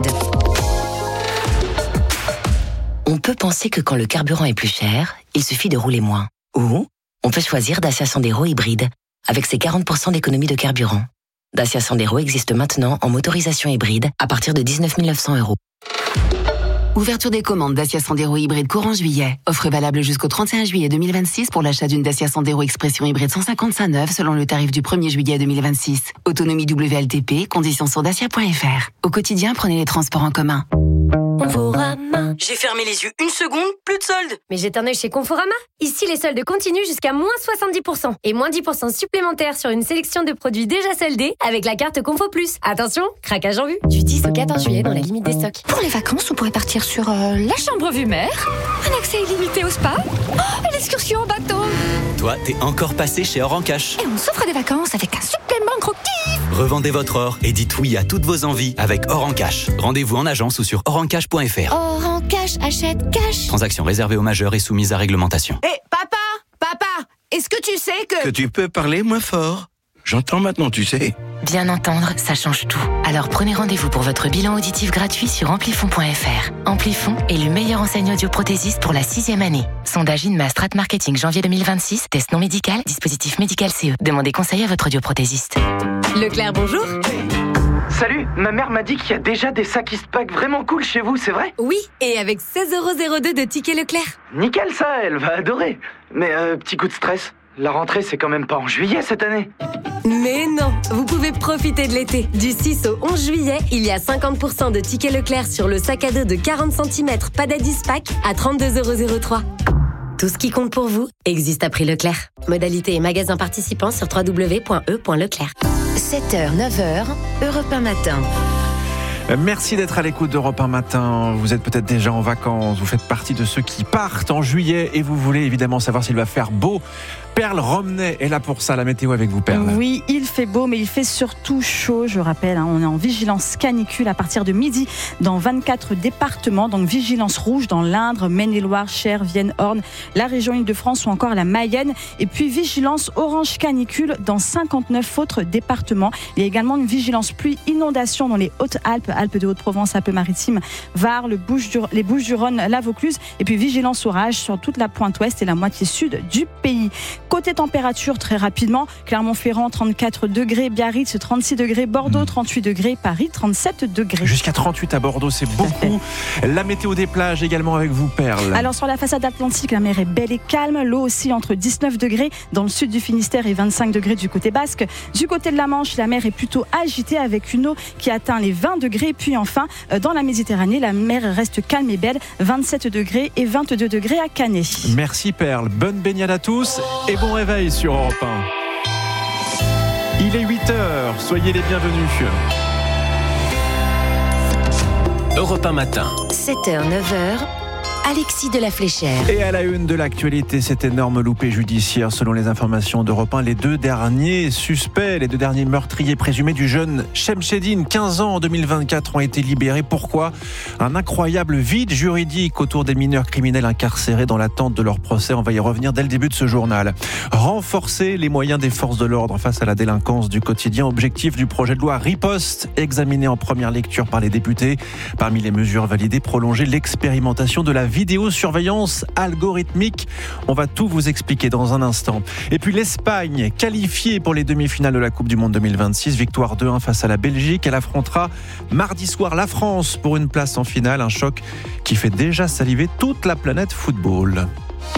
On peut penser que quand le carburant est plus cher, il suffit de rouler moins. Ou on peut choisir Dacia Sandero hybride, avec ses 40% d'économie de carburant. Dacia Sandero existe maintenant en motorisation hybride à partir de 19 900 €. Ouverture des commandes Dacia Sandero hybride courant juillet. Offre valable jusqu'au 31 juillet 2026 pour l'achat d'une Dacia Sandero Expression hybride 155 neuve selon le tarif du 1er juillet 2026. Autonomie WLTP, conditions sur dacia.fr. Au quotidien, prenez les transports en commun. Conforama. J'ai fermé les yeux une seconde, plus de soldes. Mais jette un œil chez Conforama. Ici, les soldes continuent jusqu'à moins 70%. Et moins 10% supplémentaires sur une sélection de produits déjà soldés avec la carte Confo Plus. Attention, craquage en vue. Du 10 au 14 juillet dans la limite des stocks. Pour les vacances, on pourrait partir sur la chambre vue mer, un accès illimité au spa, l'excursion en bateau. Toi, t'es encore passé chez Or en Cash. Et on s'offre des vacances avec un supplément gros kiff. Revendez votre or et dites oui à toutes vos envies avec Or en Cash. Rendez-vous en agence ou sur orencash.fr. Or en Cash, achète cash. Transaction réservée aux majeurs et soumise à réglementation. Hé, papa, est-ce que tu sais que tu peux parler moins fort? J'entends maintenant, tu sais. Bien entendre, ça change tout. Alors prenez rendez-vous pour votre bilan auditif gratuit sur amplifon.fr. Amplifon est le meilleur enseigne audioprothésiste pour la 6e année. Sondage INMA Strat Marketing janvier 2026. Test non médical, dispositif médical CE. Demandez conseil à votre audioprothésiste. Leclerc, bonjour. Salut, ma mère m'a dit qu'il y a déjà des sacs Eastpak vraiment cool chez vous, c'est vrai? Oui, et avec 16,02 € de tickets Leclerc. Nickel ça, elle va adorer. Mais petit coup de stress, la rentrée c'est quand même pas en juillet cette année. Mais non, vous pouvez profiter de l'été. Du 6 au 11 juillet, il y a 50% de tickets Leclerc sur le sac à dos de 40 cm Padad Eastpak à 32,03 €. Tout ce qui compte pour vous existe à prix Leclerc. Modalité et magasin participants sur www.e.leclerc. 7h, 9h, Europe 1 Matin. Merci d'être à l'écoute d'Europe 1 Matin. Vous êtes peut-être déjà en vacances, vous faites partie de ceux qui partent en juillet et vous voulez évidemment savoir s'il va faire beau. Perle Romney est là pour ça, la météo avec vous, Perle. Oui, il fait beau, mais il fait surtout chaud, je rappelle. On est en vigilance canicule à partir de midi dans 24 départements. Donc vigilance rouge dans l'Indre, Maine-et-Loire, Cher, Vienne, Orne, la région Île-de-France ou encore la Mayenne. Et puis vigilance orange canicule dans 59 autres départements. Il y a également une vigilance pluie inondation dans les Hautes-Alpes, Alpes de Haute-Provence, Alpes-Maritimes, Var, les Bouches-du-Rhône, la Vaucluse. Et puis vigilance orage sur toute la pointe ouest et la moitié sud du pays. Côté température, très rapidement, Clermont-Ferrand 34 degrés, Biarritz 36 degrés, Bordeaux 38 degrés, Paris 37 degrés. Jusqu'à 38 à Bordeaux, c'est beaucoup. La météo des plages également avec vous, Perle. Alors sur la façade atlantique, la mer est belle et calme. L'eau oscille entre 19 degrés dans le sud du Finistère et 25 degrés du côté basque. Du côté de la Manche, la mer est plutôt agitée avec une eau qui atteint les 20 degrés. Puis enfin, dans la Méditerranée, la mer reste calme et belle, 27 degrés et 22 degrés à Canet. Merci Perle, bonne baignade à tous et bon réveil sur Europe 1. Il est 8h, soyez les bienvenus. Europe 1 matin. 7h, 9h. Alexis de la Fléchère. Et à la une de l'actualité, cet énorme loupé judiciaire. Selon les informations d'Europe 1, les deux derniers suspects, les deux derniers meurtriers présumés du jeune Chemseddine, 15 ans en 2024, ont été libérés. Pourquoi ? Un incroyable vide juridique autour des mineurs criminels incarcérés dans l'attente de leur procès. On va y revenir dès le début de ce journal. Renforcer les moyens des forces de l'ordre face à la délinquance du quotidien. Objectif du projet de loi Riposte, examiné en première lecture par les députés. Parmi les mesures validées, prolonger l'expérimentation de la vidéosurveillance algorithmique. On va tout vous expliquer dans un instant. Et puis l'Espagne, qualifiée pour les demi-finales de la Coupe du Monde 2026. Victoire 2-1 face à la Belgique. Elle affrontera mardi soir la France pour une place en finale. Un choc qui fait déjà saliver toute la planète football.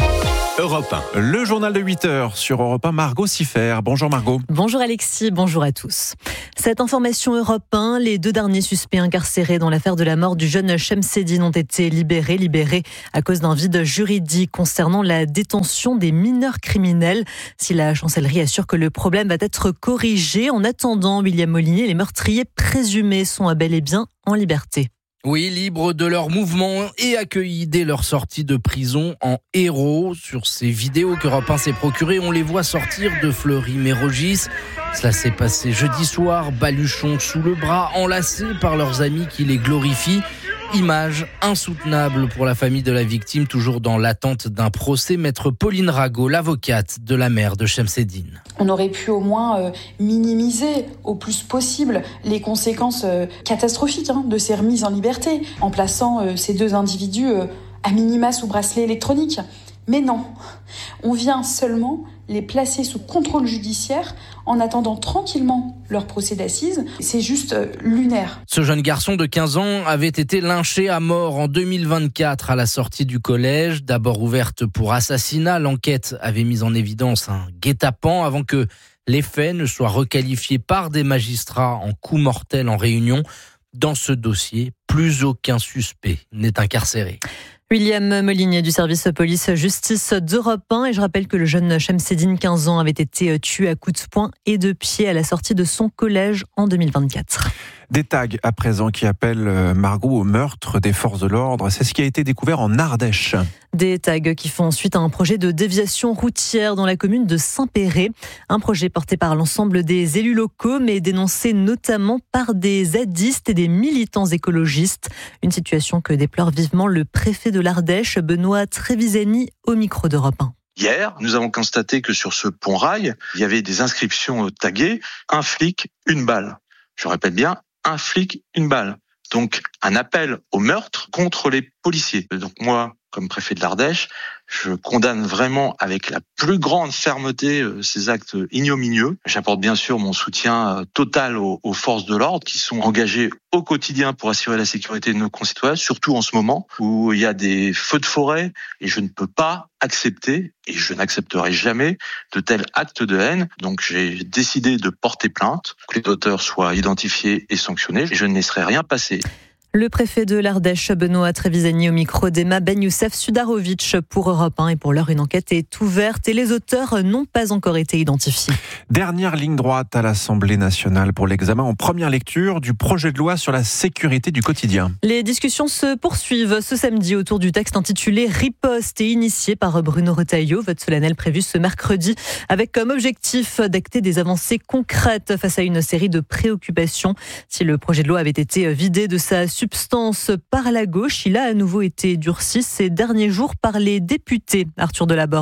Europe 1. Le journal de 8h sur Europe 1, Margot Siffert. Bonjour Margot. Bonjour Alexis, bonjour à tous. Cette information Europe 1, les deux derniers suspects incarcérés dans l'affaire de la mort du jeune Chemseddine ont été libérés à cause d'un vide juridique concernant la détention des mineurs criminels. Si la chancellerie assure que le problème va être corrigé, en attendant, William Molinier, les meurtriers présumés sont bel et bien en liberté. Oui, libres de leur mouvement et accueillis dès leur sortie de prison en héros. Sur ces vidéos qu'Europe 1 s'est procurées, on les voit sortir de Fleury-Mérogis. Cela s'est passé jeudi soir, baluchons sous le bras, enlacés par leurs amis qui les glorifient. Image insoutenable pour la famille de la victime, toujours dans l'attente d'un procès. Maître Pauline Rago, l'avocate de la mère de Chemseddine. On aurait pu au moins minimiser au plus possible les conséquences catastrophiques de ces remises en liberté, en plaçant ces deux individus à minima sous bracelet électronique. Mais non, on vient seulement les placer sous contrôle judiciaire en attendant tranquillement leur procès d'assises. C'est juste lunaire. Ce jeune garçon de 15 ans avait été lynché à mort en 2024 à la sortie du collège. D'abord ouverte pour assassinat, l'enquête avait mis en évidence un guet-apens avant que les faits ne soient requalifiés par des magistrats en coup mortel en Réunion. Dans ce dossier, plus aucun suspect n'est incarcéré. William Molinier du service police-justice d'Europe 1. Et je rappelle que le jeune Chemseddine, 15 ans, avait été tué à coups de poing et de pied à la sortie de son collège en 2024. Des tags à présent qui appellent Margot au meurtre des forces de l'ordre. C'est ce qui a été découvert en Ardèche. Des tags qui font suite à un projet de déviation routière dans la commune de Saint-Péret. Un projet porté par l'ensemble des élus locaux, mais dénoncé notamment par des zadistes et des militants écologistes. Une situation que déplore vivement le préfet de l'Ardèche, Benoît Trevisani, au micro d'Europe 1. Hier, nous avons constaté que sur ce pont-rail, il y avait des inscriptions taguées « Un flic, une balle ». Je répète bien, un flic, une balle. Donc, un appel au meurtre contre les policiers. Donc moi, comme préfet de l'Ardèche, je condamne vraiment avec la plus grande fermeté ces actes ignominieux. J'apporte bien sûr mon soutien total aux forces de l'ordre qui sont engagées au quotidien pour assurer la sécurité de nos concitoyens, surtout en ce moment où il y a des feux de forêt et je ne peux pas accepter et je n'accepterai jamais de tels actes de haine. Donc j'ai décidé de porter plainte, que les auteurs soient identifiés et sanctionnés et je ne laisserai rien passer. Le préfet de l'Ardèche, Benoît Trevisani, au micro d'Emma Ben Youssef Sudarovic pour Europe 1. Et pour l'heure, une enquête est ouverte et les auteurs n'ont pas encore été identifiés. Dernière ligne droite à l'Assemblée nationale pour l'examen en première lecture du projet de loi sur la sécurité du quotidien. Les discussions se poursuivent ce samedi autour du texte intitulé Riposte et initié par Bruno Retailleau. Vote solennel prévu ce mercredi avec comme objectif d'acter des avancées concrètes face à une série de préoccupations. Si le projet de loi avait été vidé de sa substance par la gauche, il a à nouveau été durci ces derniers jours par les députés. Arthur Delaborde.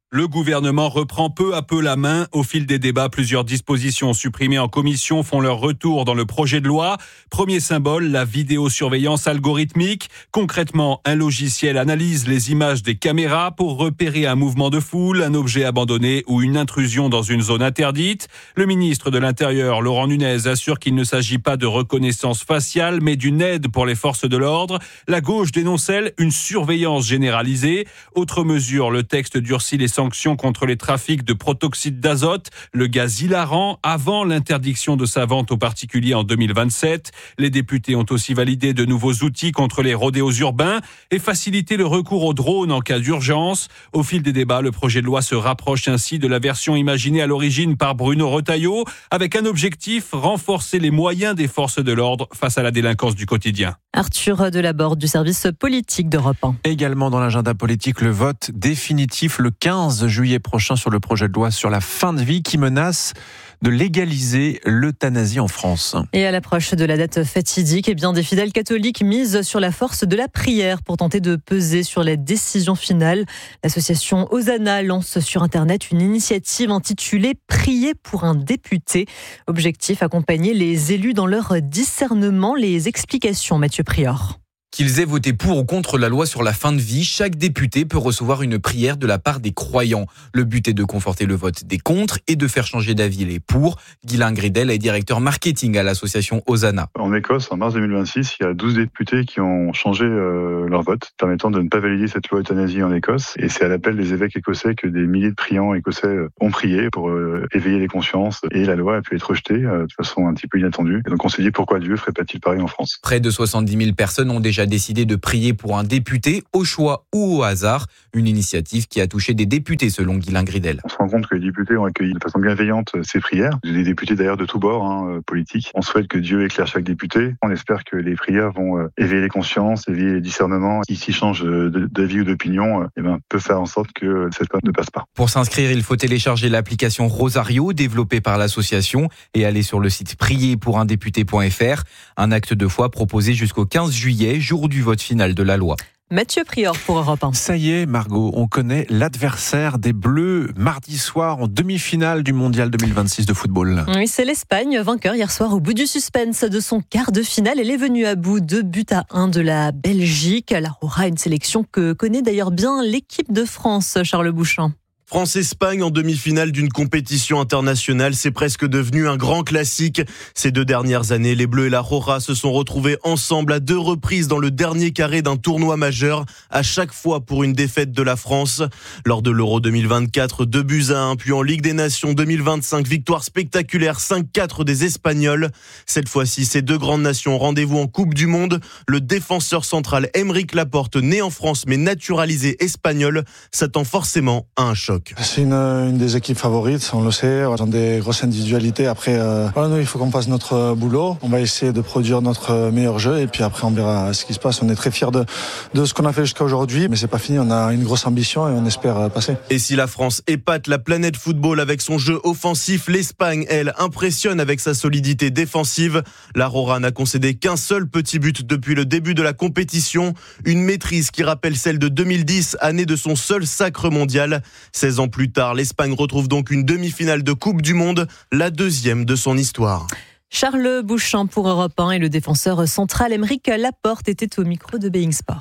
Le gouvernement reprend peu à peu la main. Au fil des débats, plusieurs dispositions supprimées en commission font leur retour dans le projet de loi. Premier symbole, la vidéosurveillance algorithmique. Concrètement, un logiciel analyse les images des caméras pour repérer un mouvement de foule, un objet abandonné ou une intrusion dans une zone interdite. Le ministre de l'Intérieur, Laurent Nunez, assure qu'il ne s'agit pas de reconnaissance faciale, mais d'une aide pour les forces de l'ordre. La gauche dénonce, elle, une surveillance généralisée. Autre mesure, le texte durcit les sanctions contre les trafics de protoxyde d'azote, le gaz hilarant, avant l'interdiction de sa vente aux particuliers en 2027. Les députés ont aussi validé de nouveaux outils contre les rodéos urbains et facilité le recours aux drones en cas d'urgence. Au fil des débats, le projet de loi se rapproche ainsi de la version imaginée à l'origine par Bruno Retailleau, avec un objectif, renforcer les moyens des forces de l'ordre face à la délinquance du quotidien. Arthur Delaborde du service politique d'Europe 1. Également dans l'agenda politique, le vote définitif le 15 juillet prochain sur le projet de loi sur la fin de vie qui menace de légaliser l'euthanasie en France. Et à l'approche de la date fatidique, des fidèles catholiques misent sur la force de la prière pour tenter de peser sur la décision finale. L'association Hosanna lance sur Internet une initiative intitulée « Prier pour un député ». Objectif, accompagner les élus dans leur discernement. Les explications, Mathieu Prior. Qu'ils aient voté pour ou contre la loi sur la fin de vie, chaque député peut recevoir une prière de la part des croyants. Le but est de conforter le vote des contre et de faire changer d'avis les pour. Guylain Gridel est directeur marketing à l'association Hosanna. En Écosse, en mars 2026, il y a 12 députés qui ont changé leur vote, permettant de ne pas valider cette loi euthanasie en Écosse. Et c'est à l'appel des évêques écossais que des milliers de priants écossais ont prié pour éveiller les consciences. Et la loi a pu être rejetée de façon un petit peu inattendue. Et donc on s'est dit pourquoi Dieu ferait pas-t-il pareil en France ? Près de 70 000 personnes ont déjà décidé de prier pour un député, au choix ou au hasard. Une initiative qui a touché des députés, selon Guylain Gridel. On se rend compte que les députés ont accueilli de façon bienveillante ces prières. Des députés d'ailleurs de tous bords politiques. On souhaite que Dieu éclaire chaque député. On espère que les prières vont éveiller les consciences, éveiller les discernements. Qui s'y change d'avis ou d'opinion, peut faire en sorte que cette loi ne passe pas. Pour s'inscrire, il faut télécharger l'application Rosario, développée par l'association, et aller sur le site prierpourundéputé.fr. Un acte de foi proposé jusqu'au 15 juillet, jour du vote final de la loi. Mathieu Prior pour Europe 1. Ça y est, Margot, on connaît l'adversaire des Bleus mardi soir en demi-finale du Mondial 2026 de football. Oui, c'est l'Espagne, vainqueur hier soir au bout du suspense de son quart de finale. Elle est venue à bout 2-1 de la Belgique. La Rora, une sélection que connaît d'ailleurs bien l'équipe de France, Charles Bouchin. France-Espagne en demi-finale d'une compétition internationale, c'est presque devenu un grand classique. Ces 2 dernières années, les Bleus et la Rora se sont retrouvés ensemble à 2 reprises dans le dernier carré d'un tournoi majeur, à chaque fois pour une défaite de la France. Lors de l'Euro 2024, 2-1, puis en Ligue des Nations 2025, victoire spectaculaire 5-4 des Espagnols. Cette fois-ci, ces 2 grandes nations ont rendez-vous en Coupe du Monde. Le défenseur central Aymeric Laporte, né en France mais naturalisé espagnol, s'attend forcément à un choc. C'est une des équipes favorites, on le sait, ils ont des grosses individualités. Après, nous, il faut qu'on fasse notre boulot. On va essayer de produire notre meilleur jeu et puis après, on verra ce qui se passe. On est très fiers de ce qu'on a fait jusqu'à aujourd'hui, mais c'est pas fini. On a une grosse ambition et on espère passer. Et si la France épate la planète football avec son jeu offensif, l'Espagne, elle, impressionne avec sa solidité défensive. La Rora n'a concédé qu'un seul petit but depuis le début de la compétition. Une maîtrise qui rappelle celle de 2010, année de son seul sacre mondial. 16 ans plus tard, l'Espagne retrouve donc une demi-finale de Coupe du Monde, la 2e de son histoire. Charles Bouchin pour Europe 1 et le défenseur central Aymeric Laporte était au micro de Being Sport.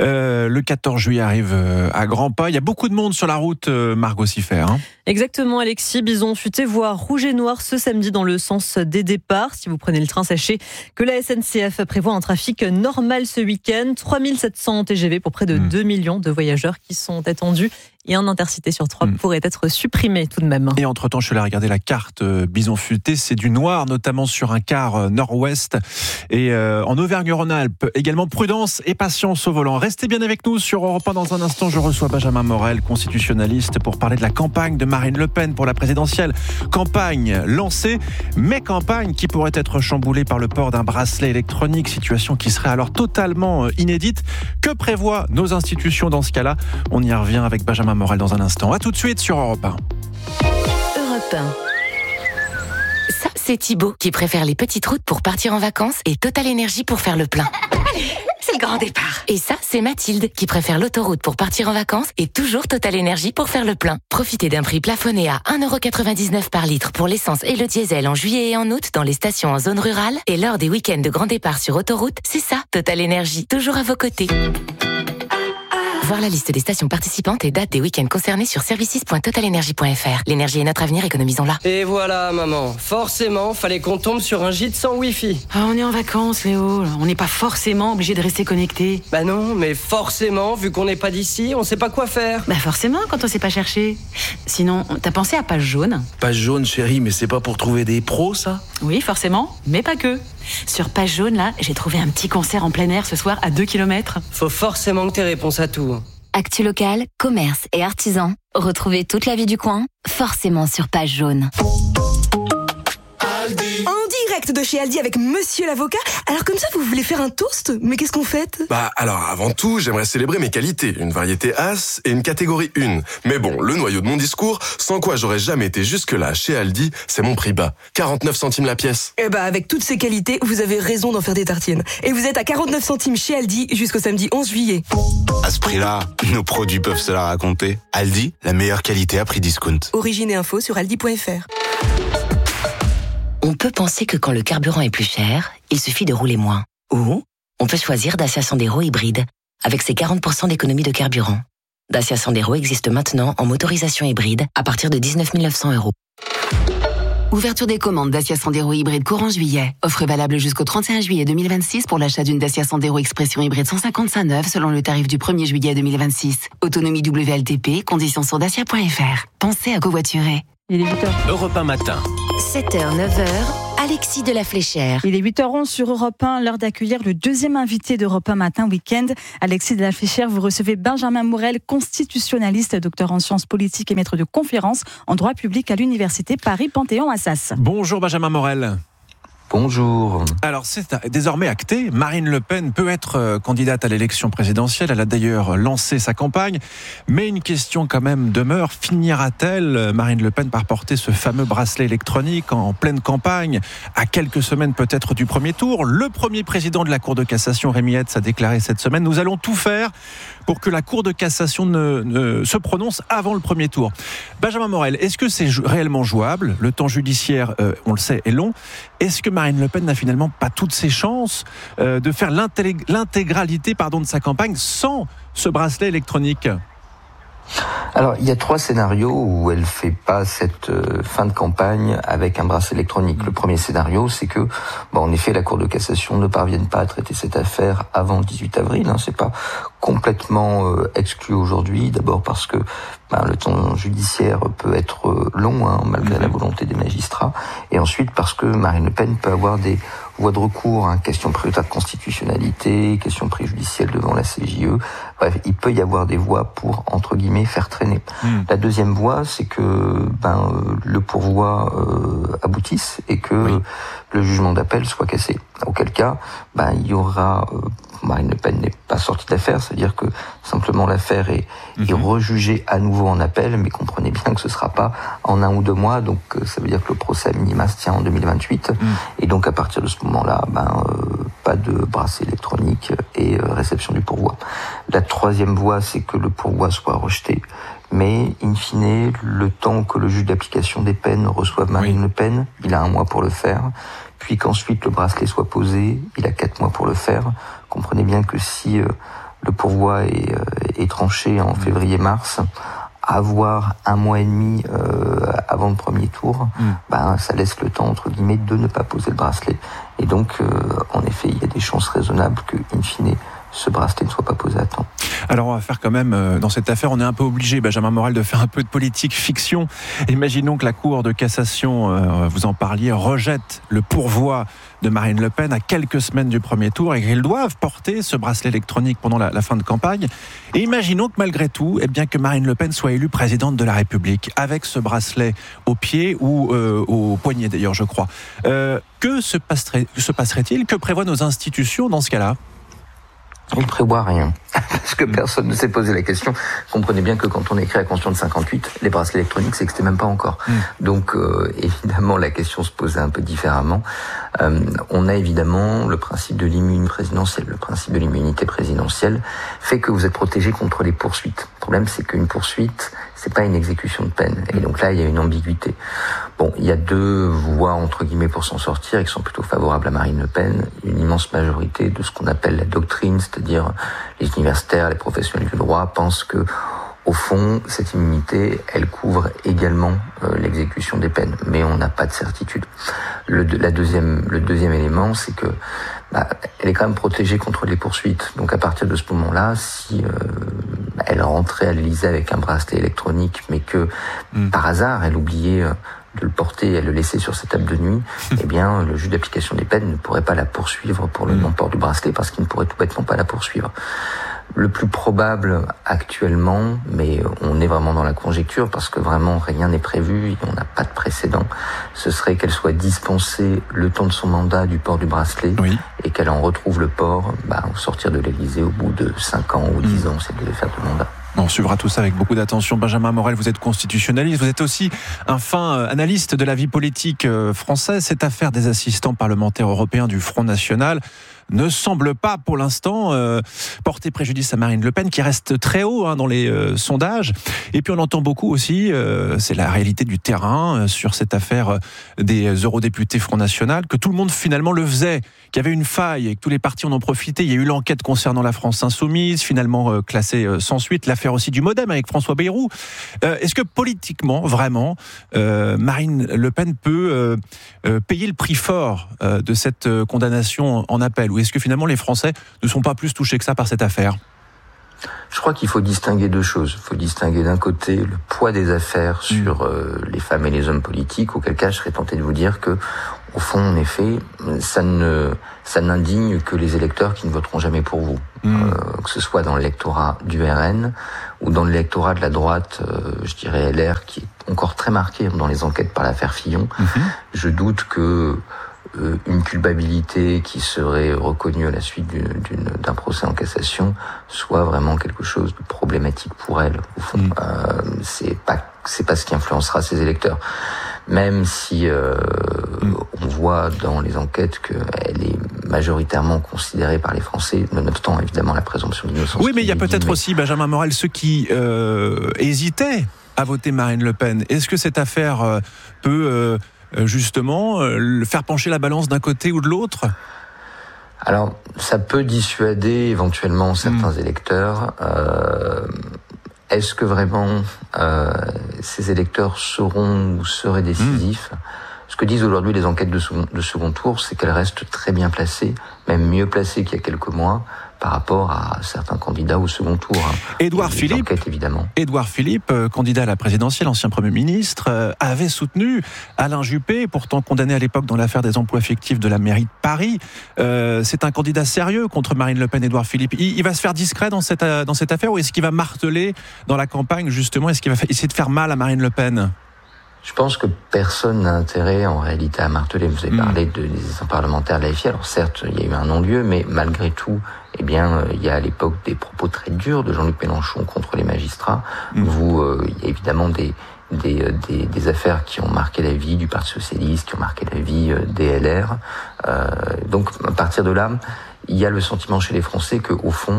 Le 14 juillet arrive à grands pas. Il y a beaucoup de monde sur la route, Margot Siffer. Exactement, Alexis. Bison futé voit rouge et noir ce samedi dans le sens des départs. Si vous prenez le train, sachez que la SNCF prévoit un trafic normal ce week-end. 3700 TGV pour près de 2 millions de voyageurs qui sont attendus. Et un intercité sur 3 pourrait être supprimé tout de même. Et entre-temps, je suis allé regarder la carte Bison futé. C'est du noir, notamment sur un quart nord-ouest. Et en Auvergne-Rhône-Alpes, également prudence et patience au volant. Restez bien avec nous sur Europe 1. Dans un instant, je reçois Benjamin Morel, constitutionnaliste, pour parler de la campagne de Marine Le Pen pour la présidentielle. Campagne lancée, mais campagne qui pourrait être chamboulée par le port d'un bracelet électronique, situation qui serait alors totalement inédite. Que prévoient nos institutions dans ce cas-là ? On y revient avec Benjamin Morel dans un instant. À tout de suite sur Europe 1. Europe 1. Ça, c'est Thibaut qui préfère les petites routes pour partir en vacances et Total Énergie pour faire le plein. Allez, c'est le grand départ. Et ça, c'est Mathilde, qui préfère l'autoroute pour partir en vacances et toujours Total Énergie pour faire le plein. Profitez d'un prix plafonné à 1,99€ par litre pour l'essence et le diesel en juillet et en août dans les stations en zone rurale. Et lors des week-ends de grand départ sur autoroute, c'est ça, Total Énergie, toujours à vos côtés. Voir la liste des stations participantes et dates des week-ends concernés sur services.totalenergie.fr. L'énergie est notre avenir, économisons-la. Et voilà, maman. Forcément, fallait qu'on tombe sur un gîte sans Wi-Fi. Ah, on est en vacances, Léo. On n'est pas forcément obligé de rester connecté. Bah non, mais forcément, vu qu'on n'est pas d'ici, on sait pas quoi faire. Bah forcément, quand on sait pas chercher. Sinon, t'as pensé à Page Jaune? Page Jaune, chérie, mais c'est pas pour trouver des pros, ça? Oui, forcément, mais pas que. Sur Page Jaune, là, j'ai trouvé un petit concert en plein air ce soir à 2 km. Faut forcément que t'aies réponse à tout. Actu local, commerce et artisans. Retrouvez toute la vie du coin, forcément sur Page Jaune. En direct de chez Aldi avec Monsieur l'avocat. Alors comme ça, vous voulez faire un toast? Mais qu'est-ce qu'on fête? Alors avant tout, j'aimerais célébrer mes qualités. Une variété As et une catégorie 1. Mais bon, le noyau de mon discours, sans quoi j'aurais jamais été jusque-là chez Aldi, c'est mon prix bas. 49 centimes la pièce. Avec toutes ces qualités, vous avez raison d'en faire des tartines. Et vous êtes à 49 centimes chez Aldi jusqu'au samedi 11 juillet. À ce prix-là, nos produits peuvent se la raconter. Aldi, la meilleure qualité à prix discount. Origine et info sur aldi.fr. On peut penser que quand le carburant est plus cher, il suffit de rouler moins. Ou on peut choisir Dacia Sandero hybride, avec ses 40% d'économie de carburant. Dacia Sandero existe maintenant en motorisation hybride à partir de 19 900€. Ouverture des commandes Dacia Sandero hybride courant juillet. Offre valable jusqu'au 31 juillet 2026 pour l'achat d'une Dacia Sandero Expression hybride 155 neuve selon le tarif du 1er juillet 2026. Autonomie WLTP, conditions sur dacia.fr. Pensez à covoiturer. Il est 8h. Europe 1 matin. 7h, 9h, Alexis de la Fléchère. Il est 8h11 sur Europe 1, l'heure d'accueillir le deuxième invité d'Europe 1 Matin Week-end. Alexis de la Fléchère, vous recevez Benjamin Morel, constitutionnaliste, docteur en sciences politiques et maître de conférences en droit public à l'université Paris-Panthéon-Assas. Bonjour Benjamin Morel. Bonjour. Alors c'est désormais acté, Marine Le Pen peut être candidate à l'élection présidentielle, elle a d'ailleurs lancé sa campagne, mais une question quand même demeure, finira-t-elle Marine Le Pen par porter ce fameux bracelet électronique en pleine campagne, à quelques semaines peut-être du premier tour? Le premier président de la Cour de cassation, Rémi Hetz, a déclaré cette semaine: nous allons tout faire pour que la Cour de cassation ne se prononce avant le premier tour. Benjamin Morel, est-ce que c'est réellement jouable? Le temps judiciaire, on le sait, est long. Est-ce que Marine Le Pen n'a finalement pas toutes ses chances de faire l'intégralité de sa campagne sans ce bracelet électronique? Alors, il y a 3 scénarios où elle fait pas cette fin de campagne avec un bracelet électronique. Le premier scénario, c'est que, en effet, la Cour de cassation ne parvienne pas à traiter cette affaire avant le 18 avril. C'est pas complètement exclu aujourd'hui. D'abord parce que le temps judiciaire peut être long, malgré la volonté des magistrats. Et ensuite parce que Marine Le Pen peut avoir des voies de recours, question prioritaire de constitutionnalité, question préjudicielle devant la CJE. Bref, il peut y avoir des voies pour, entre guillemets, faire traîner. La deuxième voie, c'est que le pourvoi aboutisse et que le jugement d'appel soit cassé. Auquel cas, il y aura... Marine Le Pen n'est pas sortie d'affaire, c'est-à-dire que simplement l'affaire est rejugée à nouveau en appel, mais comprenez bien que ce ne sera pas en 1 ou 2 mois, donc ça veut dire que le procès à minima se tient en 2028, et donc à partir de ce moment-là, pas de bracelet électronique et réception du pourvoi. La troisième voie, c'est que le pourvoi soit rejeté, mais in fine, le temps que le juge d'application des peines reçoive Marine Le Pen, il a 1 mois pour le faire, puis qu'ensuite le bracelet soit posé, il a 4 mois pour le faire. Comprenez bien que si le pourvoi est tranché en février-mars, avoir 1 mois et demi avant le premier tour, ça laisse le temps, entre guillemets, de ne pas poser le bracelet. Et donc, en effet, il y a des chances raisonnables que, in fine, ce bracelet ne soit pas posé à temps. Alors on va faire quand même, dans cette affaire, on est un peu obligé, Benjamin Morel, de faire un peu de politique fiction. Imaginons que la Cour de cassation, vous en parliez, rejette le pourvoi de Marine Le Pen à quelques semaines du premier tour et qu'ils doivent porter ce bracelet électronique pendant la fin de campagne. Et imaginons que malgré tout, que Marine Le Pen soit élue présidente de la République avec ce bracelet au pied ou au poignet d'ailleurs, je crois. Que se passerait-il? Que prévoient nos institutions dans ce cas-là? Il ne prévoit rien, parce que personne ne s'est posé la question. Comprenez bien que quand on écrit la Constitution de 58, les bracelets électroniques, ça n'existait même pas encore. Donc, évidemment, la question se posait un peu différemment. On a évidemment le principe de l'immunité présidentielle. Le principe de l'immunité présidentielle fait que vous êtes protégé contre les poursuites. Le problème, c'est qu'une poursuite, c'est pas une exécution de peine. Et donc là, il y a une ambiguïté. Bon, il y a deux voies, entre guillemets, pour s'en sortir, et qui sont plutôt favorables à Marine Le Pen. Une immense majorité de ce qu'on appelle la doctrine, c'est-à-dire les universitaires, les professionnels du droit, pensent que, au fond, cette immunité, elle couvre également l'exécution des peines, mais on n'a pas de certitude. Le deuxième élément, c'est que elle est quand même protégée contre les poursuites. Donc à partir de ce moment-là, si elle rentrait à l'Élysée avec un bracelet électronique, mais que par hasard elle oubliait de le porter, elle le laissait sur sa table de nuit, eh bien le juge d'application des peines ne pourrait pas la poursuivre pour le non-port du bracelet, parce qu'il ne pourrait tout bêtement pas la poursuivre. Le plus probable actuellement, mais on est vraiment dans la conjecture parce que vraiment rien n'est prévu, on n'a pas de précédent, ce serait qu'elle soit dispensée le temps de son mandat du port du bracelet et qu'elle en retrouve le port au sortir de l'Élysée au bout de 5 ans ou 10 ans, si elle devait faire de mandat. On suivra tout ça avec beaucoup d'attention. Benjamin Morel, vous êtes constitutionnaliste, vous êtes aussi un fin analyste de la vie politique française. Cette affaire des assistants parlementaires européens du Front National ne semble pas pour l'instant porter préjudice à Marine Le Pen, qui reste très haut dans les sondages. Et puis on entend beaucoup aussi, c'est la réalité du terrain sur cette affaire des eurodéputés Front National, que tout le monde finalement le faisait, qu'il y avait une faille et que tous les partis en ont profité. Il y a eu l'enquête concernant la France Insoumise, finalement classée sans suite, l'affaire aussi du Modem avec François Bayrou. Est-ce que politiquement, vraiment, Marine Le Pen peut payer le prix fort de cette condamnation en appel ? Ou est-ce que finalement les Français ne sont pas plus touchés que ça par cette affaire ? Je crois qu'il faut distinguer deux choses. Il faut distinguer d'un côté le poids des affaires sur les femmes et les hommes politiques, auquel cas je serais tenté de vous dire que, au fond, en effet, ça n'indigne que les électeurs qui ne voteront jamais pour vous. Que ce soit dans l'électorat du RN ou dans l'électorat de la droite, je dirais LR, qui est encore très marqué dans les enquêtes par l'affaire Fillon. Je doute que une culpabilité qui serait reconnue à la suite d'un procès en cassation soit vraiment quelque chose de problématique pour elle, au fond. C'est pas ce qui influencera ses électeurs. Même si on voit dans les enquêtes qu'elle est majoritairement considérée par les Français, nonobstant évidemment la présomption d'innocence. Oui, mais il y a peut-être aussi, Benjamin Morel, ceux qui hésitaient à voter Marine Le Pen. Est-ce que cette affaire peut justement faire pencher la balance d'un côté ou de l'autre ? Alors, ça peut dissuader éventuellement certains électeurs. Est-ce que vraiment ces électeurs seront ou seraient décisifs ? Ce que disent aujourd'hui les enquêtes de second tour, c'est qu'elles restent très bien placées, même mieux placées qu'il y a quelques mois, par rapport à certains candidats au second tour. Édouard Philippe, candidat à la présidentielle, ancien Premier ministre, avait soutenu Alain Juppé, pourtant condamné à l'époque dans l'affaire des emplois fictifs de la mairie de Paris. C'est un candidat sérieux contre Marine Le Pen, Édouard Philippe. Il va se faire discret dans cette affaire, ou est-ce qu'il va marteler dans la campagne, justement, est-ce qu'il va essayer de faire mal à Marine Le Pen ? Je pense que personne n'a intérêt en réalité à marteler. Vous avez parlé des assistants parlementaires de la FI. Alors certes, il y a eu un non-lieu, mais malgré tout, il y a à l'époque des propos très durs de Jean-Luc Mélenchon contre les magistrats. Il y a évidemment des affaires qui ont marqué la vie du Parti Socialiste, qui ont marqué la vie des LR. Donc à partir de là, il y a le sentiment chez les Français que, au fond,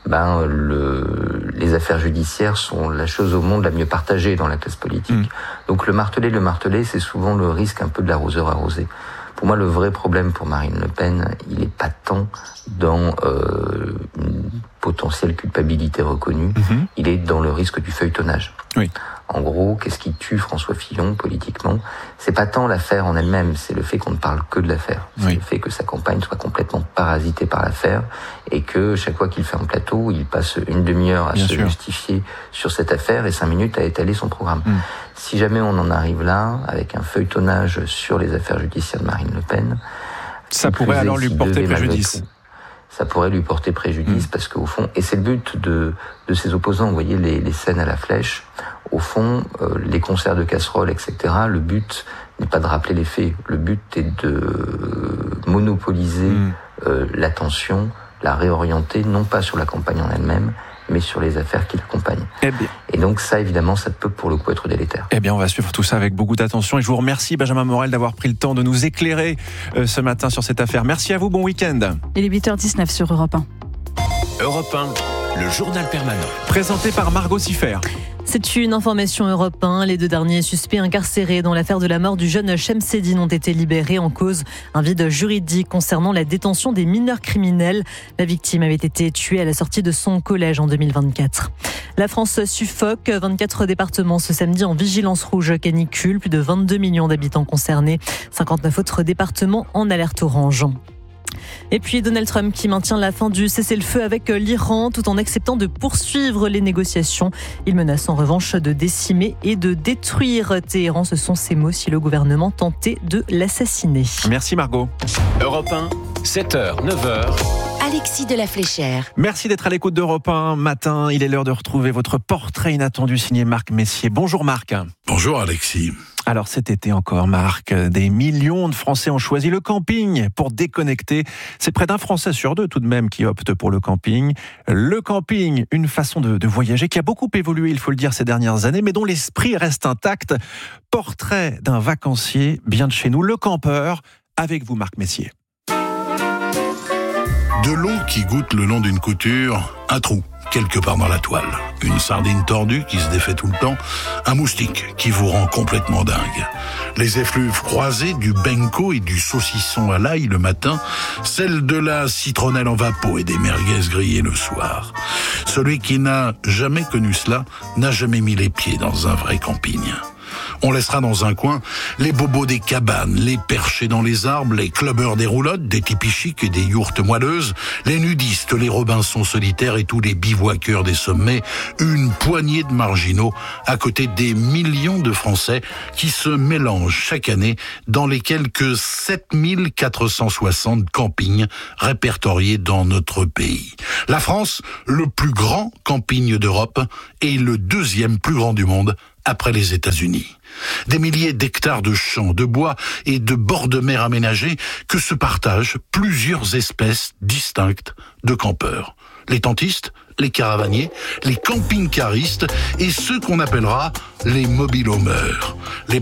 les affaires judiciaires sont la chose au monde la mieux partagée dans la classe politique. Donc le marteler, c'est souvent le risque un peu de l'arroseur arrosé. Pour moi, le vrai problème pour Marine Le Pen, il n'est pas tant dans une potentielle culpabilité reconnue, il est dans le risque du feuilletonnage. En gros, qu'est-ce qui tue François Fillon politiquement ? C'est pas tant l'affaire en elle-même, c'est le fait qu'on ne parle que de l'affaire. C'est le fait que sa campagne soit complètement parasitée par l'affaire et que chaque fois qu'il fait un plateau, il passe une demi-heure à justifier sur cette affaire et 5 minutes à étaler son programme. Si jamais on en arrive là, avec un feuilletonnage sur les affaires judiciaires de Marine Le Pen, ça pourrait alors lui porter préjudice. Ça pourrait lui porter préjudice parce qu'au fond, et c'est le but de ses opposants, vous voyez les scènes à la flèche, au fond, les concerts de casseroles, etc., le but n'est pas de rappeler les faits, le but est de monopoliser l'attention, la réorienter, non pas sur la campagne en elle-même, mais sur les affaires qui l'accompagnent. Eh bien. Et donc ça, évidemment, ça peut pour le coup être délétère. Eh bien, on va suivre tout ça avec beaucoup d'attention. Et je vous remercie, Benjamin Morel, d'avoir pris le temps de nous éclairer ce matin sur cette affaire. Merci à vous, bon week-end. Il est 8h19 sur Europe 1. Europe 1, le journal permanent. Présenté par Margot Siffer. C'est une information Europe 1. Les 2 derniers suspects incarcérés dans l'affaire de la mort du jeune Chemseddine ont été libérés en cause un vide juridique concernant la détention des mineurs criminels. La victime avait été tuée à la sortie de son collège en 2024. La France suffoque. 24 départements ce samedi en vigilance rouge canicule. Plus de 22 millions d'habitants concernés. 59 autres départements en alerte orange. Et puis Donald Trump qui maintient la fin du cessez-le-feu avec l'Iran tout en acceptant de poursuivre les négociations. Il menace en revanche de décimer et de détruire Téhéran. Ce sont ses mots si le gouvernement tentait de l'assassiner. Merci Margot. Europe 1, 7h, 9h. Alexis de la Fléchère. Merci d'être à l'écoute d'Europe 1 matin. Il est l'heure de retrouver votre portrait inattendu signé Marc Messier. Bonjour Marc. Bonjour Alexis. Alors cet été encore, Marc, des millions de Français ont choisi le camping pour déconnecter. C'est près d'un Français sur 2 tout de même qui opte pour le camping. Le camping, une façon de voyager qui a beaucoup évolué, il faut le dire, ces dernières années, mais dont l'esprit reste intact. Portrait d'un vacancier bien de chez nous, le campeur, avec vous Marc Messier. De l'eau qui goûte le long d'une couture, un trou quelque part dans la toile, une sardine tordue qui se défait tout le temps, un moustique qui vous rend complètement dingue. Les effluves croisées du benko et du saucisson à l'ail le matin, celle de la citronnelle en vapeau et des merguez grillées le soir. Celui qui n'a jamais connu cela n'a jamais mis les pieds dans un vrai camping. On laissera dans un coin les bobos des cabanes, les perchés dans les arbres, les clubbers des roulottes, des tipis chics et des yourtes moelleuses, les nudistes, les Robinson solitaires et tous les bivouaqueurs des sommets, une poignée de marginaux à côté des millions de Français qui se mélangent chaque année dans les quelques 7460 campings répertoriés dans notre pays. La France, le plus grand camping d'Europe et le 2e plus grand du monde après les États-Unis. Des milliers d'hectares de champs, de bois et de bords de mer aménagés que se partagent plusieurs espèces distinctes de campeurs. Les tentistes, les caravaniers, les camping-caristes et ceux qu'on appellera les mobil-homeurs. Les